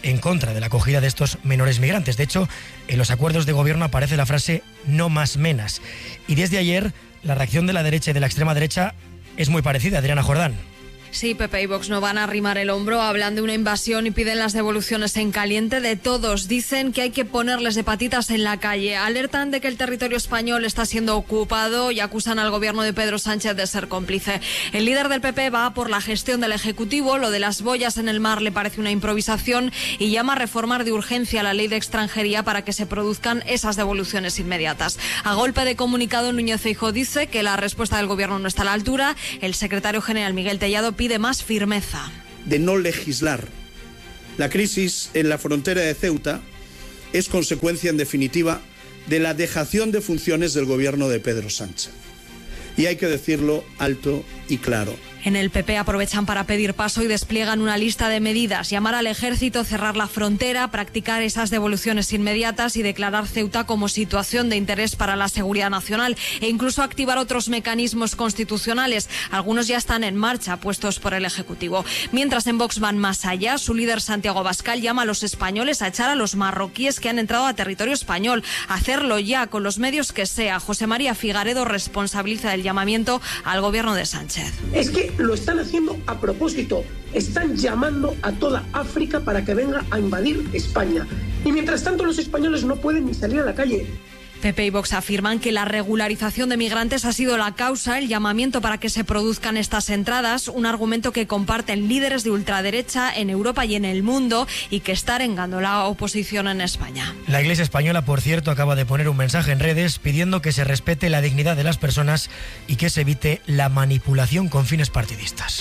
en contra de la acogida de estos menores migrantes. De hecho, en los acuerdos de gobierno aparece la frase "no más menas". Y desde ayer, la reacción de la derecha y de la extrema derecha es muy parecida. Adriana Jordán. Sí, PP y Vox no van a arrimar el hombro, hablan de una invasión y piden las devoluciones en caliente de todos. Dicen que hay que ponerles de patitas en la calle. Alertan de que el territorio español está siendo ocupado y acusan al gobierno de Pedro Sánchez de ser cómplice. El líder del PP va por la gestión del Ejecutivo. Lo de las boyas en el mar le parece una improvisación y llama a reformar de urgencia la ley de extranjería para que se produzcan esas devoluciones inmediatas. A golpe de comunicado, Núñez Feijóo dice que la respuesta del gobierno no está a la altura. El secretario general Miguel Tellado pide más firmeza. De no legislar. La crisis en la frontera de Ceuta es consecuencia, en definitiva, de la dejación de funciones del gobierno de Pedro Sánchez. Y hay que decirlo alto y claro. En el PP aprovechan para pedir paso y despliegan una lista de medidas: llamar al ejército, cerrar la frontera, practicar esas devoluciones inmediatas y declarar Ceuta como situación de interés para la seguridad nacional, e incluso activar otros mecanismos constitucionales. Algunos ya están en marcha, puestos por el Ejecutivo. Mientras en Vox van más allá, su líder Santiago Abascal llama a los españoles a echar a los marroquíes que han entrado a territorio español, hacerlo ya con los medios que sea. José María Figaredo responsabiliza del llamamiento al gobierno de Sánchez. Es que lo están haciendo a propósito. Están llamando a toda África para que venga a invadir España. Y mientras tanto los españoles no pueden ni salir a la calle. PP y Vox afirman que la regularización de migrantes ha sido la causa, el llamamiento para que se produzcan estas entradas, un argumento que comparten líderes de ultraderecha en Europa y en el mundo y que está arengando la oposición en España. La Iglesia española, por cierto, acaba de poner un mensaje en redes pidiendo que se respete la dignidad de las personas y que se evite la manipulación con fines partidistas.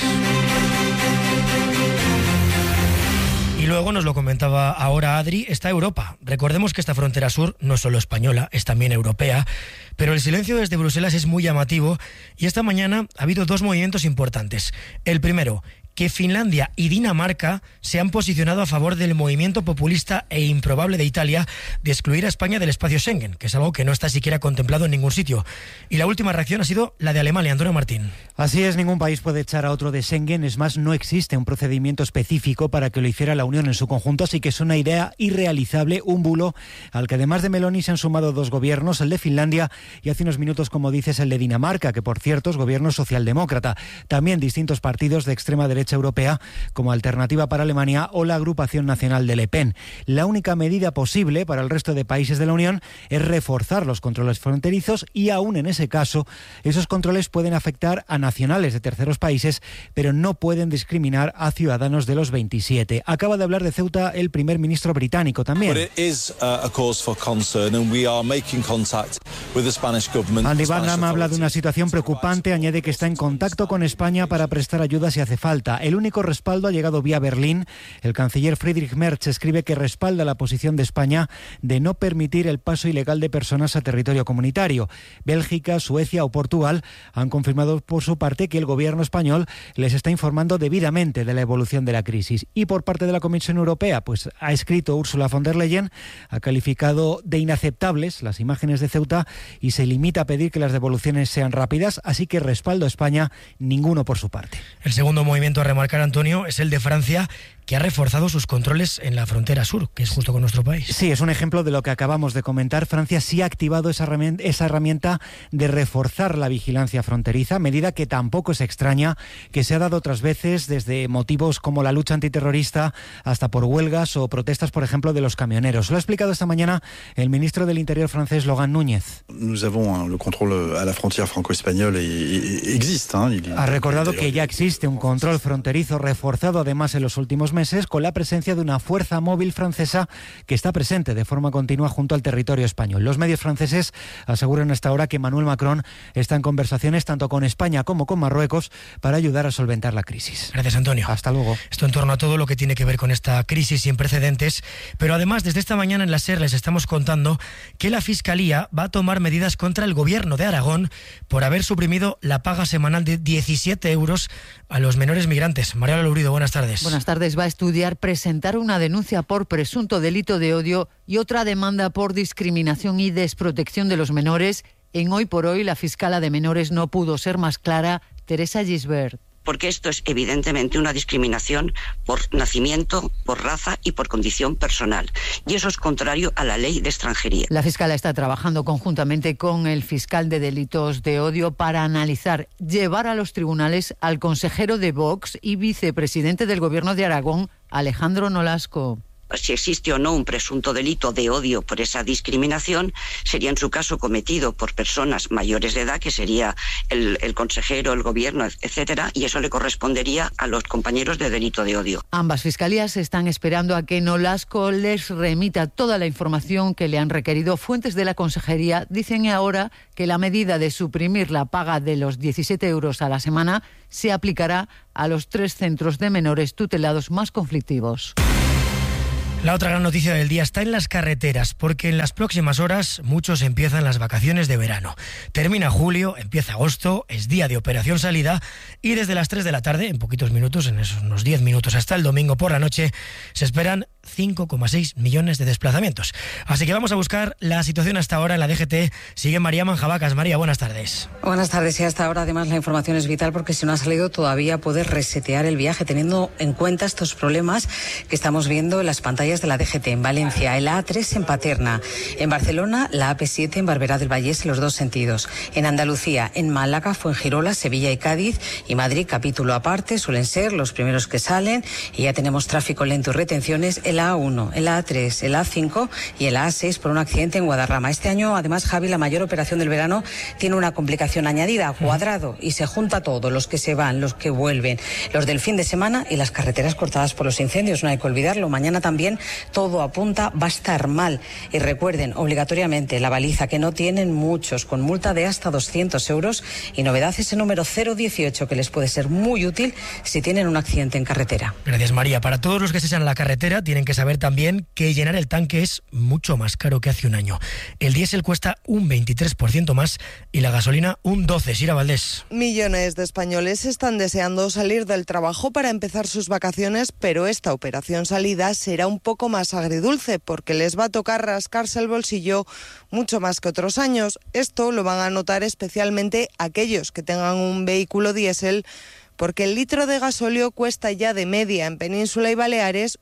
Y luego, nos lo comentaba ahora Adri, está Europa. Recordemos que esta frontera sur no es solo española, es también europea, pero el silencio desde Bruselas es muy llamativo y esta mañana ha habido dos movimientos importantes. El primero, que Finlandia y Dinamarca se han posicionado a favor del movimiento populista e improbable de Italia de excluir a España del espacio Schengen, que es algo que no está siquiera contemplado en ningún sitio. Y la última reacción ha sido la de Alemania. Antonio Martín. Así es, ningún país puede echar a otro de Schengen. Es más, no existe un procedimiento específico para que lo hiciera la Unión en su conjunto, así que es una idea irrealizable, un bulo al que además de Meloni se han sumado dos gobiernos, el de Finlandia y hace unos minutos, como dices, el de Dinamarca, que por cierto es gobierno socialdemócrata. También distintos partidos de extrema derecha europea, como Alternativa para Alemania o la Agrupación Nacional de Le Pen. La única medida posible para el resto de países de la Unión es reforzar los controles fronterizos y aún en ese caso, esos controles pueden afectar a nacionales de terceros países, pero no pueden discriminar a ciudadanos de los 27. Acaba de hablar de Ceuta el primer ministro británico también. Andy Burnham habla de una situación preocupante, añade que está en contacto con España para prestar ayuda si hace falta. El único respaldo ha llegado vía Berlín. El canciller Friedrich Merz escribe que respalda la posición de España de no permitir el paso ilegal de personas a territorio comunitario. Bélgica, Suecia o Portugal han confirmado por su parte que el gobierno español les está informando debidamente de la evolución de la crisis. Y por parte de la Comisión Europea, pues ha escrito Ursula von der Leyen, ha calificado de inaceptables las imágenes de Ceuta y se limita a pedir que las devoluciones sean rápidas, así que respaldo a España, ninguno por su parte. El segundo movimiento a remarcar, Antonio, es el de Francia, que ha reforzado sus controles en la frontera sur, que es justo con nuestro país. Sí, es un ejemplo de lo que acabamos de comentar. Francia sí ha activado esa herramienta de reforzar la vigilancia fronteriza, medida que tampoco es extraña, que se ha dado otras veces desde motivos como la lucha antiterrorista hasta por huelgas o protestas, por ejemplo, de los camioneros. Lo ha explicado esta mañana el ministro del Interior francés, Laurent Núñez. Nous avons le contrôle à la frontière franco-espagnole existe. Ha recordado que ya existe un control fronterizo reforzado además en los últimos meses con la presencia de una fuerza móvil francesa que está presente de forma continua junto al territorio español. Los medios franceses aseguran hasta ahora que Emmanuel Macron está en conversaciones tanto con España como con Marruecos para ayudar a solventar la crisis. Gracias, Antonio. Hasta luego. Esto en torno a todo lo que tiene que ver con esta crisis sin precedentes, pero además desde esta mañana en la SER les estamos contando que la Fiscalía va a tomar medidas contra el gobierno de Aragón por haber suprimido la paga semanal de 17 euros a los menores migrantes. Mariala Lourido, buenas tardes. Buenas tardes. Va a estudiar presentar una denuncia por presunto delito de odio y otra demanda por discriminación y desprotección de los menores. En Hoy por Hoy, la fiscala de menores no pudo ser más clara, Teresa Gisbert. porque esto es evidentemente una discriminación por nacimiento, por raza y por condición personal. Y eso es contrario a la ley de extranjería. La fiscala está trabajando conjuntamente con el fiscal de delitos de odio para analizar, llevar a los tribunales al consejero de Vox y vicepresidente del Gobierno de Aragón, Alejandro Nolasco. Si existe o no un presunto delito de odio por esa discriminación, sería en su caso cometido por personas mayores de edad, que sería el consejero, el gobierno, etcétera, y eso le correspondería a los compañeros de delito de odio. Ambas fiscalías están esperando a que Nolasco les remita toda la información que le han requerido. Fuentes de la consejería dicen ahora que la medida de suprimir la paga de los 17 euros a la semana se aplicará a los 3 centros de menores tutelados más conflictivos. La otra gran noticia del día está en las carreteras, porque en las próximas horas muchos empiezan las vacaciones de verano. Termina julio, empieza agosto, es día de operación salida y desde las 3 de la tarde, en poquitos minutos, en esos unos 10 minutos hasta el domingo por la noche, se esperan 5,6 millones de desplazamientos. Así que vamos a buscar la situación hasta ahora en la DGT. Sigue María Manjabacas. María, buenas tardes. Buenas tardes. Y hasta ahora además la información es vital porque si no ha salido todavía puedes resetear el viaje teniendo en cuenta estos problemas que estamos viendo en las pantallas de la DGT. En Valencia, el A3 en Paterna. En Barcelona, la AP7 en Barberá del Vallés en los dos sentidos. En Andalucía, en Málaga, Fuengirola, Sevilla y Cádiz. Y Madrid, capítulo aparte, suelen ser los primeros que salen. Y ya tenemos tráfico lento y retenciones en la A1, en la A3, en la A5 y en la A6 por un accidente en Guadarrama. Este año, además, Javi, la mayor operación del verano tiene una complicación añadida, cuadrado, y se junta todo, los que se van, los que vuelven, los del fin de semana y las carreteras cortadas por los incendios. No hay que olvidarlo. Mañana también todo apunta, va a estar mal. Y recuerden, obligatoriamente, la baliza, que no tienen muchos, con multa de hasta 200 euros. Y novedad, ese número 018, que les puede ser muy útil si tienen un accidente en carretera. Gracias, María. Para todos los que se sean en la carretera, tienen que saber también que llenar el tanque es mucho más caro que hace un año. El diésel cuesta un 23% más y la gasolina un 12%. Sira Valdés. Millones de españoles están deseando salir del trabajo para empezar sus vacaciones, pero esta operación salida será un poco más agridulce porque les va a tocar rascarse el bolsillo mucho más que otros años. Esto lo van a notar especialmente aquellos que tengan un vehículo diésel, porque el litro de gasóleo cuesta ya de media en Península y Baleares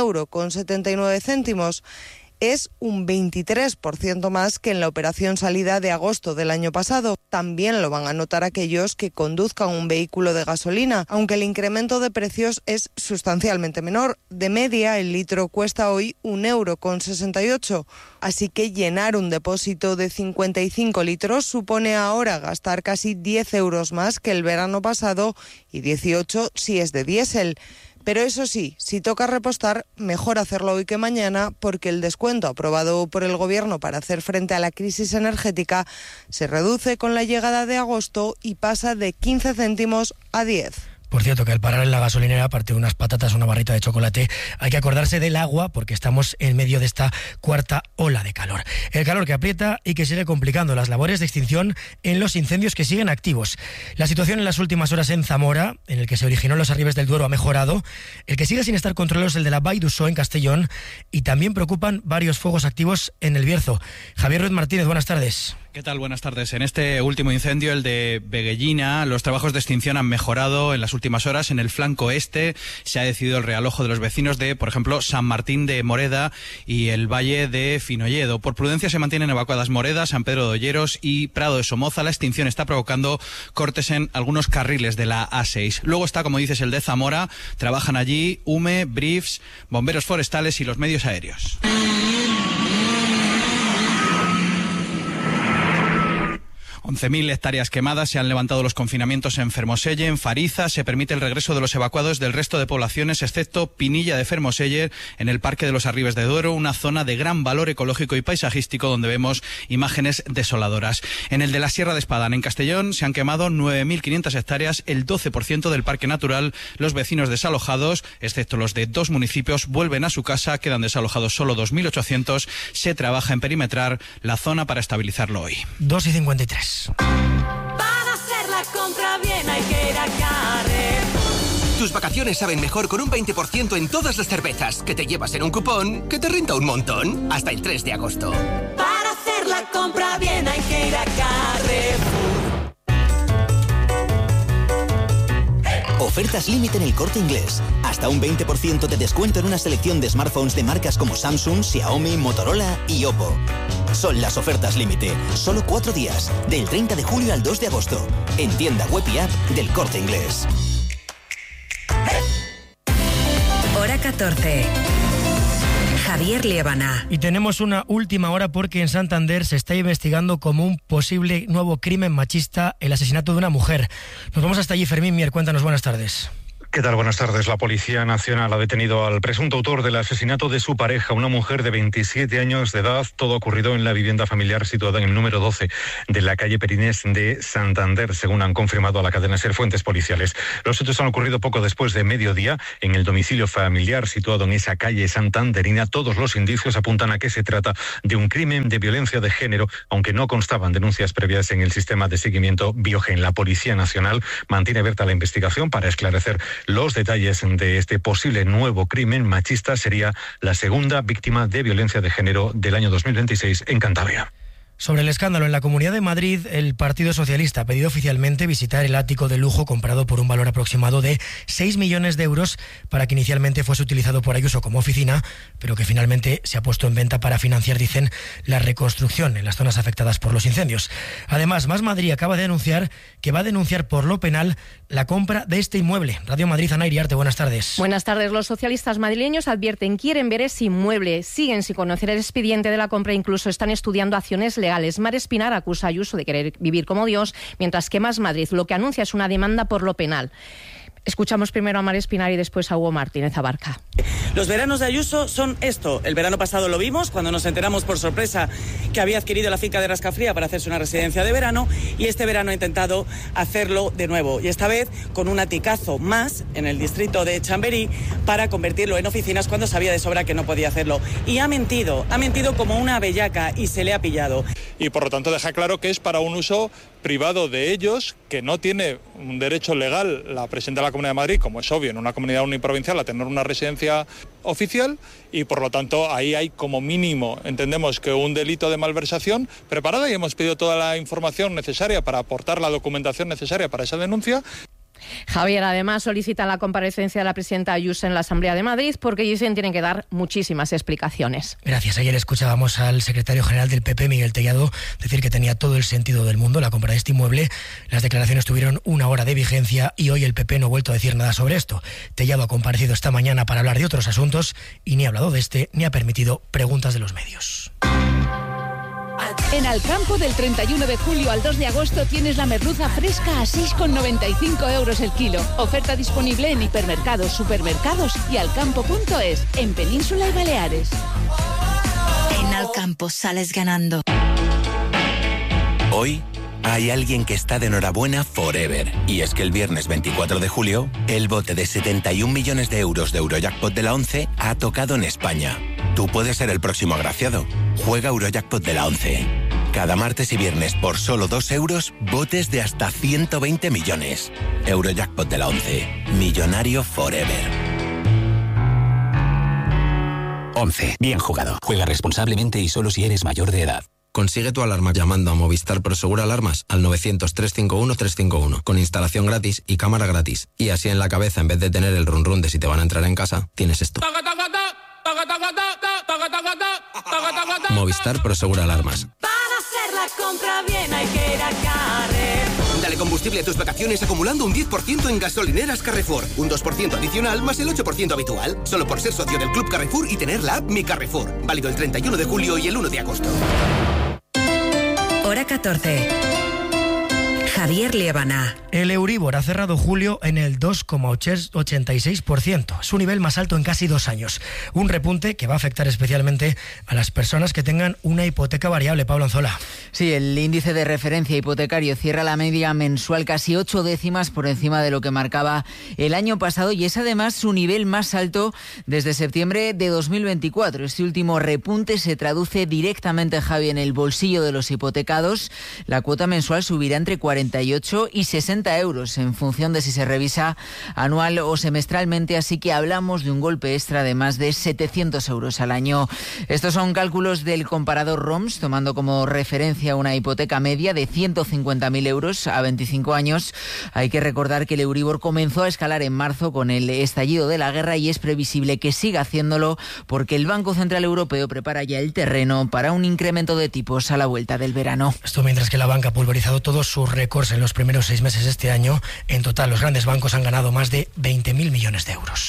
€1,79. Es un 23% más que en la operación salida de agosto del año pasado. También lo van a notar aquellos que conduzcan un vehículo de gasolina, aunque el incremento de precios es sustancialmente menor. De media, el litro cuesta hoy €1,68. Así que llenar un depósito de 55 litros supone ahora gastar casi 10 euros más que el verano pasado y 18 si es de diésel. Pero eso sí, si toca repostar, mejor hacerlo hoy que mañana, porque el descuento aprobado por el Gobierno para hacer frente a la crisis energética se reduce con la llegada de agosto y pasa de 15 céntimos a 10. Por cierto, que al parar en la gasolinera, aparte de unas patatas o una barrita de chocolate, hay que acordarse del agua porque estamos en medio de esta cuarta ola de calor. El calor que aprieta y que sigue complicando las labores de extinción en los incendios que siguen activos. La situación en las últimas horas en Zamora, en el que se originó los Arribes del Duero, ha mejorado. El que sigue sin estar controlado es el de la Vall d'Uixó en Castellón y también preocupan varios fuegos activos en el Bierzo. Javier Ruiz Martínez, buenas tardes. ¿Qué tal? Buenas tardes. En este último incendio, el de Beguellina, los trabajos de extinción han mejorado en las últimas horas. En el flanco este se ha decidido el realojo de los vecinos de, por ejemplo, San Martín de Moreda y el Valle de Finolledo. Por prudencia se mantienen evacuadas Moreda, San Pedro de Olleros y Prado de Somoza. La extinción está provocando cortes en algunos carriles de la A6. Luego está, como dices, el de Zamora. Trabajan allí UME, Briefs, bomberos forestales y los medios aéreos. 11.000 hectáreas quemadas, se han levantado los confinamientos en Fermoselle, en Fariza, se permite el regreso de los evacuados del resto de poblaciones, excepto Pinilla de Fermoselle, en el Parque de los Arribes de Duero, una zona de gran valor ecológico y paisajístico donde vemos imágenes desoladoras. En el de la Sierra de Espadán, en Castellón, se han quemado 9.500 hectáreas, el 12% del Parque Natural. Los vecinos desalojados, excepto los de 2 municipios, vuelven a su casa, quedan desalojados solo 2.800. Se trabaja en perimetrar la zona para estabilizarlo hoy. 2:53. Para hacer la compra bien hay que ir a Carrefour. Tus vacaciones saben mejor con un 20% en todas las cervezas que te llevas en un cupón que te renta un montón. Hasta el 3 de agosto. Para hacer la compra bien hay que ir a Carrefour. ofertas límite en El Corte Inglés. Hasta un 20% de descuento en una selección de smartphones de marcas como Samsung, Xiaomi, Motorola y Oppo. Son las ofertas límite. Solo 4 días, del 30 de julio al 2 de agosto. En tienda web y app del Corte Inglés. Hora 14. Javier Liébana. Y tenemos una última hora porque en Santander se está investigando como un posible nuevo crimen machista el asesinato de una mujer. Nos vamos hasta allí. Fermín Mier, cuéntanos, buenas tardes. ¿Qué tal? Buenas tardes. La Policía Nacional ha detenido al presunto autor del asesinato de su pareja, una mujer de 27 años de edad. Todo ocurrido en la vivienda familiar situada en el número 12 de la calle Perinés de Santander, según han confirmado a la cadena SER fuentes policiales. Los hechos han ocurrido poco después de mediodía en el domicilio familiar situado en esa calle santanderina. Todos los indicios apuntan a que se trata de un crimen de violencia de género, aunque no constaban denuncias previas en el sistema de seguimiento Biogen. La Policía Nacional mantiene abierta la investigación para esclarecer los detalles de este posible nuevo crimen machista. Sería la segunda víctima de violencia de género del año 2026 en Cantabria. Sobre el escándalo en la Comunidad de Madrid, el Partido Socialista ha pedido oficialmente visitar el ático de lujo comprado por un valor aproximado de 6 millones de euros para que inicialmente fuese utilizado por Ayuso como oficina, pero que finalmente se ha puesto en venta para financiar, dicen, la reconstrucción en las zonas afectadas por los incendios. Además, Más Madrid acaba de anunciar que va a denunciar por lo penal la compra de este inmueble. Radio Madrid, Ana Iriarte, buenas tardes. Buenas tardes. Los socialistas madrileños advierten, quieren ver ese inmueble, siguen sin conocer el expediente de la compra, incluso están estudiando acciones legales. Mar Espinar acusa a Ayuso de querer vivir como Dios, mientras que Más Madrid lo que anuncia es una demanda por lo penal. Escuchamos primero a Mar Espinar y después a Hugo Martínez Abarca. Los veranos de Ayuso son esto. El verano pasado lo vimos cuando nos enteramos por sorpresa que había adquirido la finca de Rascafría para hacerse una residencia de verano, y este verano ha intentado hacerlo de nuevo, y esta vez con un aticazo más en el distrito de Chamberí para convertirlo en oficinas cuando sabía de sobra que no podía hacerlo. Y ha mentido como una bellaca y se le ha pillado. Y por lo tanto deja claro que es para un uso privado de ellos, que no tiene un derecho legal la presidenta de la Comunidad de Madrid, como es obvio en una comunidad uniprovincial, a tener una residencia oficial, y por lo tanto ahí hay como mínimo, entendemos que un delito de malversación preparada, y hemos pedido toda la información necesaria para aportar la documentación necesaria para esa denuncia. Javier, además, solicita la comparecencia de la presidenta Ayuso en la Asamblea de Madrid porque dicen tienen que dar muchísimas explicaciones. Gracias. Ayer escuchábamos al secretario general del PP, Miguel Tellado, decir que tenía todo el sentido del mundo la compra de este inmueble. Las declaraciones tuvieron 1 hora de vigencia y hoy el PP no ha vuelto a decir nada sobre esto. Tellado ha comparecido esta mañana para hablar de otros asuntos y ni ha hablado de este ni ha permitido preguntas de los medios. En Alcampo, del 31 de julio al 2 de agosto, tienes la merluza fresca a 6,95 euros el kilo. Oferta disponible en hipermercados, supermercados y alcampo.es, en Península y Baleares. En Alcampo sales ganando. Hoy hay alguien que está de enhorabuena forever. Y es que el viernes 24 de julio, el bote de 71 millones de euros de Eurojackpot de la 11 ha tocado en España. Tú puedes ser el próximo agraciado. Juega Eurojackpot de la 11. Cada martes y viernes por solo 2 euros, botes de hasta 120 millones. Eurojackpot de la 11. Millonario forever. 11. Bien jugado. Juega responsablemente y solo si eres mayor de edad. Consigue tu alarma llamando a Movistar Prosegur Alarmas al 900-351-351 con instalación gratis y cámara gratis. Y así en la cabeza, en vez de tener el run run de si te van a entrar en casa, tienes esto. Movistar Prosegur Alarmas. Para hacer la compra bien hay que ir a Carrefour. Dale combustible a tus vacaciones acumulando un 10% en gasolineras Carrefour. Un 2% adicional más el 8% habitual. Solo por ser socio del Club Carrefour y tener la app Mi Carrefour. Válido el 31 de julio y el 1 de agosto. Hora 14. Javier Liébana. El Euribor ha cerrado julio en el 2,86%, su nivel más alto en casi 2 años. Un repunte que va a afectar especialmente a las personas que tengan una hipoteca variable. Pablo Anzola. Sí, el índice de referencia hipotecario cierra la media mensual casi 8 décimas por encima de lo que marcaba el año pasado y es además su nivel más alto desde septiembre de 2024. Este último repunte se traduce directamente, Javi, en el bolsillo de los hipotecados. La cuota mensual subirá entre 40 58 y 60 euros en función de si se revisa anual o semestralmente, así que hablamos de un golpe extra de más de 700 euros al año. Estos son cálculos del comparador ROMS, tomando como referencia una hipoteca media de 150.000 euros a 25 años. Hay que recordar que el Euribor comenzó a escalar en marzo con el estallido de la guerra y es previsible que siga haciéndolo porque el Banco Central Europeo prepara ya el terreno para un incremento de tipos a la vuelta del verano. Esto mientras que la banca ha pulverizado todos sus récords en los primeros 6 meses de este año. En total, los grandes bancos han ganado más de 20.000 millones de euros.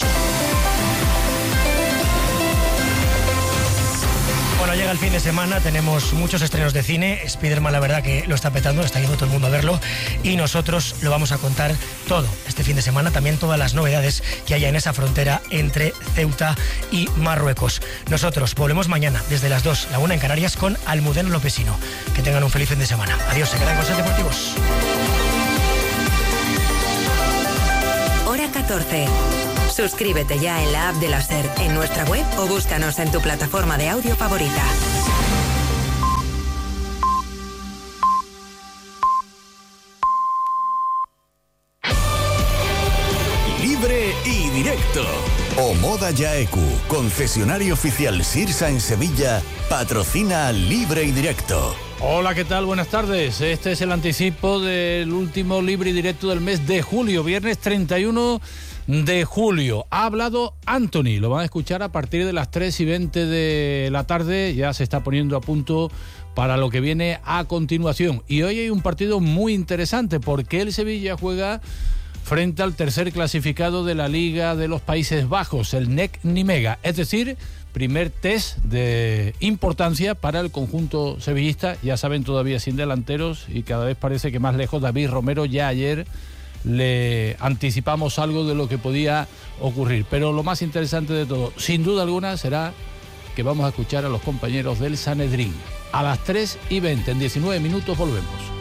Bueno, llega el fin de semana, tenemos muchos estrenos de cine. Spiderman, la verdad que lo está petando, está yendo todo el mundo a verlo y nosotros lo vamos a contar todo este fin de semana, también todas las novedades que haya en esa frontera entre Ceuta y Marruecos. Nosotros volvemos mañana desde las 2, la 1 en Canarias con Almudena Lopesino. Que tengan un feliz fin de semana. Adiós, se quedan con Ser Deportivos. Hora 14. Suscríbete ya en la app de la SER, en nuestra web o búscanos en tu plataforma de audio favorita. Libre y directo. Omoda Yaeku, concesionario oficial Sirsa en Sevilla, patrocina Libre y Directo. Hola, ¿qué tal? Buenas tardes. Este es el anticipo del último Libre y Directo del mes de julio, viernes 31 de julio. Ha hablado Anthony, lo van a escuchar a partir de las 3:20 de la tarde, ya se está poniendo a punto para lo que viene a continuación. Y hoy hay un partido muy interesante porque el Sevilla juega frente al tercer clasificado de la Liga de los Países Bajos, el NEC Nimega, es decir, primer test de importancia para el conjunto sevillista, ya saben, todavía sin delanteros y cada vez parece que más lejos David Romero. Ya ayer le anticipamos algo de lo que podía ocurrir, pero lo más interesante de todo, sin duda alguna, será que vamos a escuchar a los compañeros del Sanedrín. A las 3:20, en 19 minutos volvemos.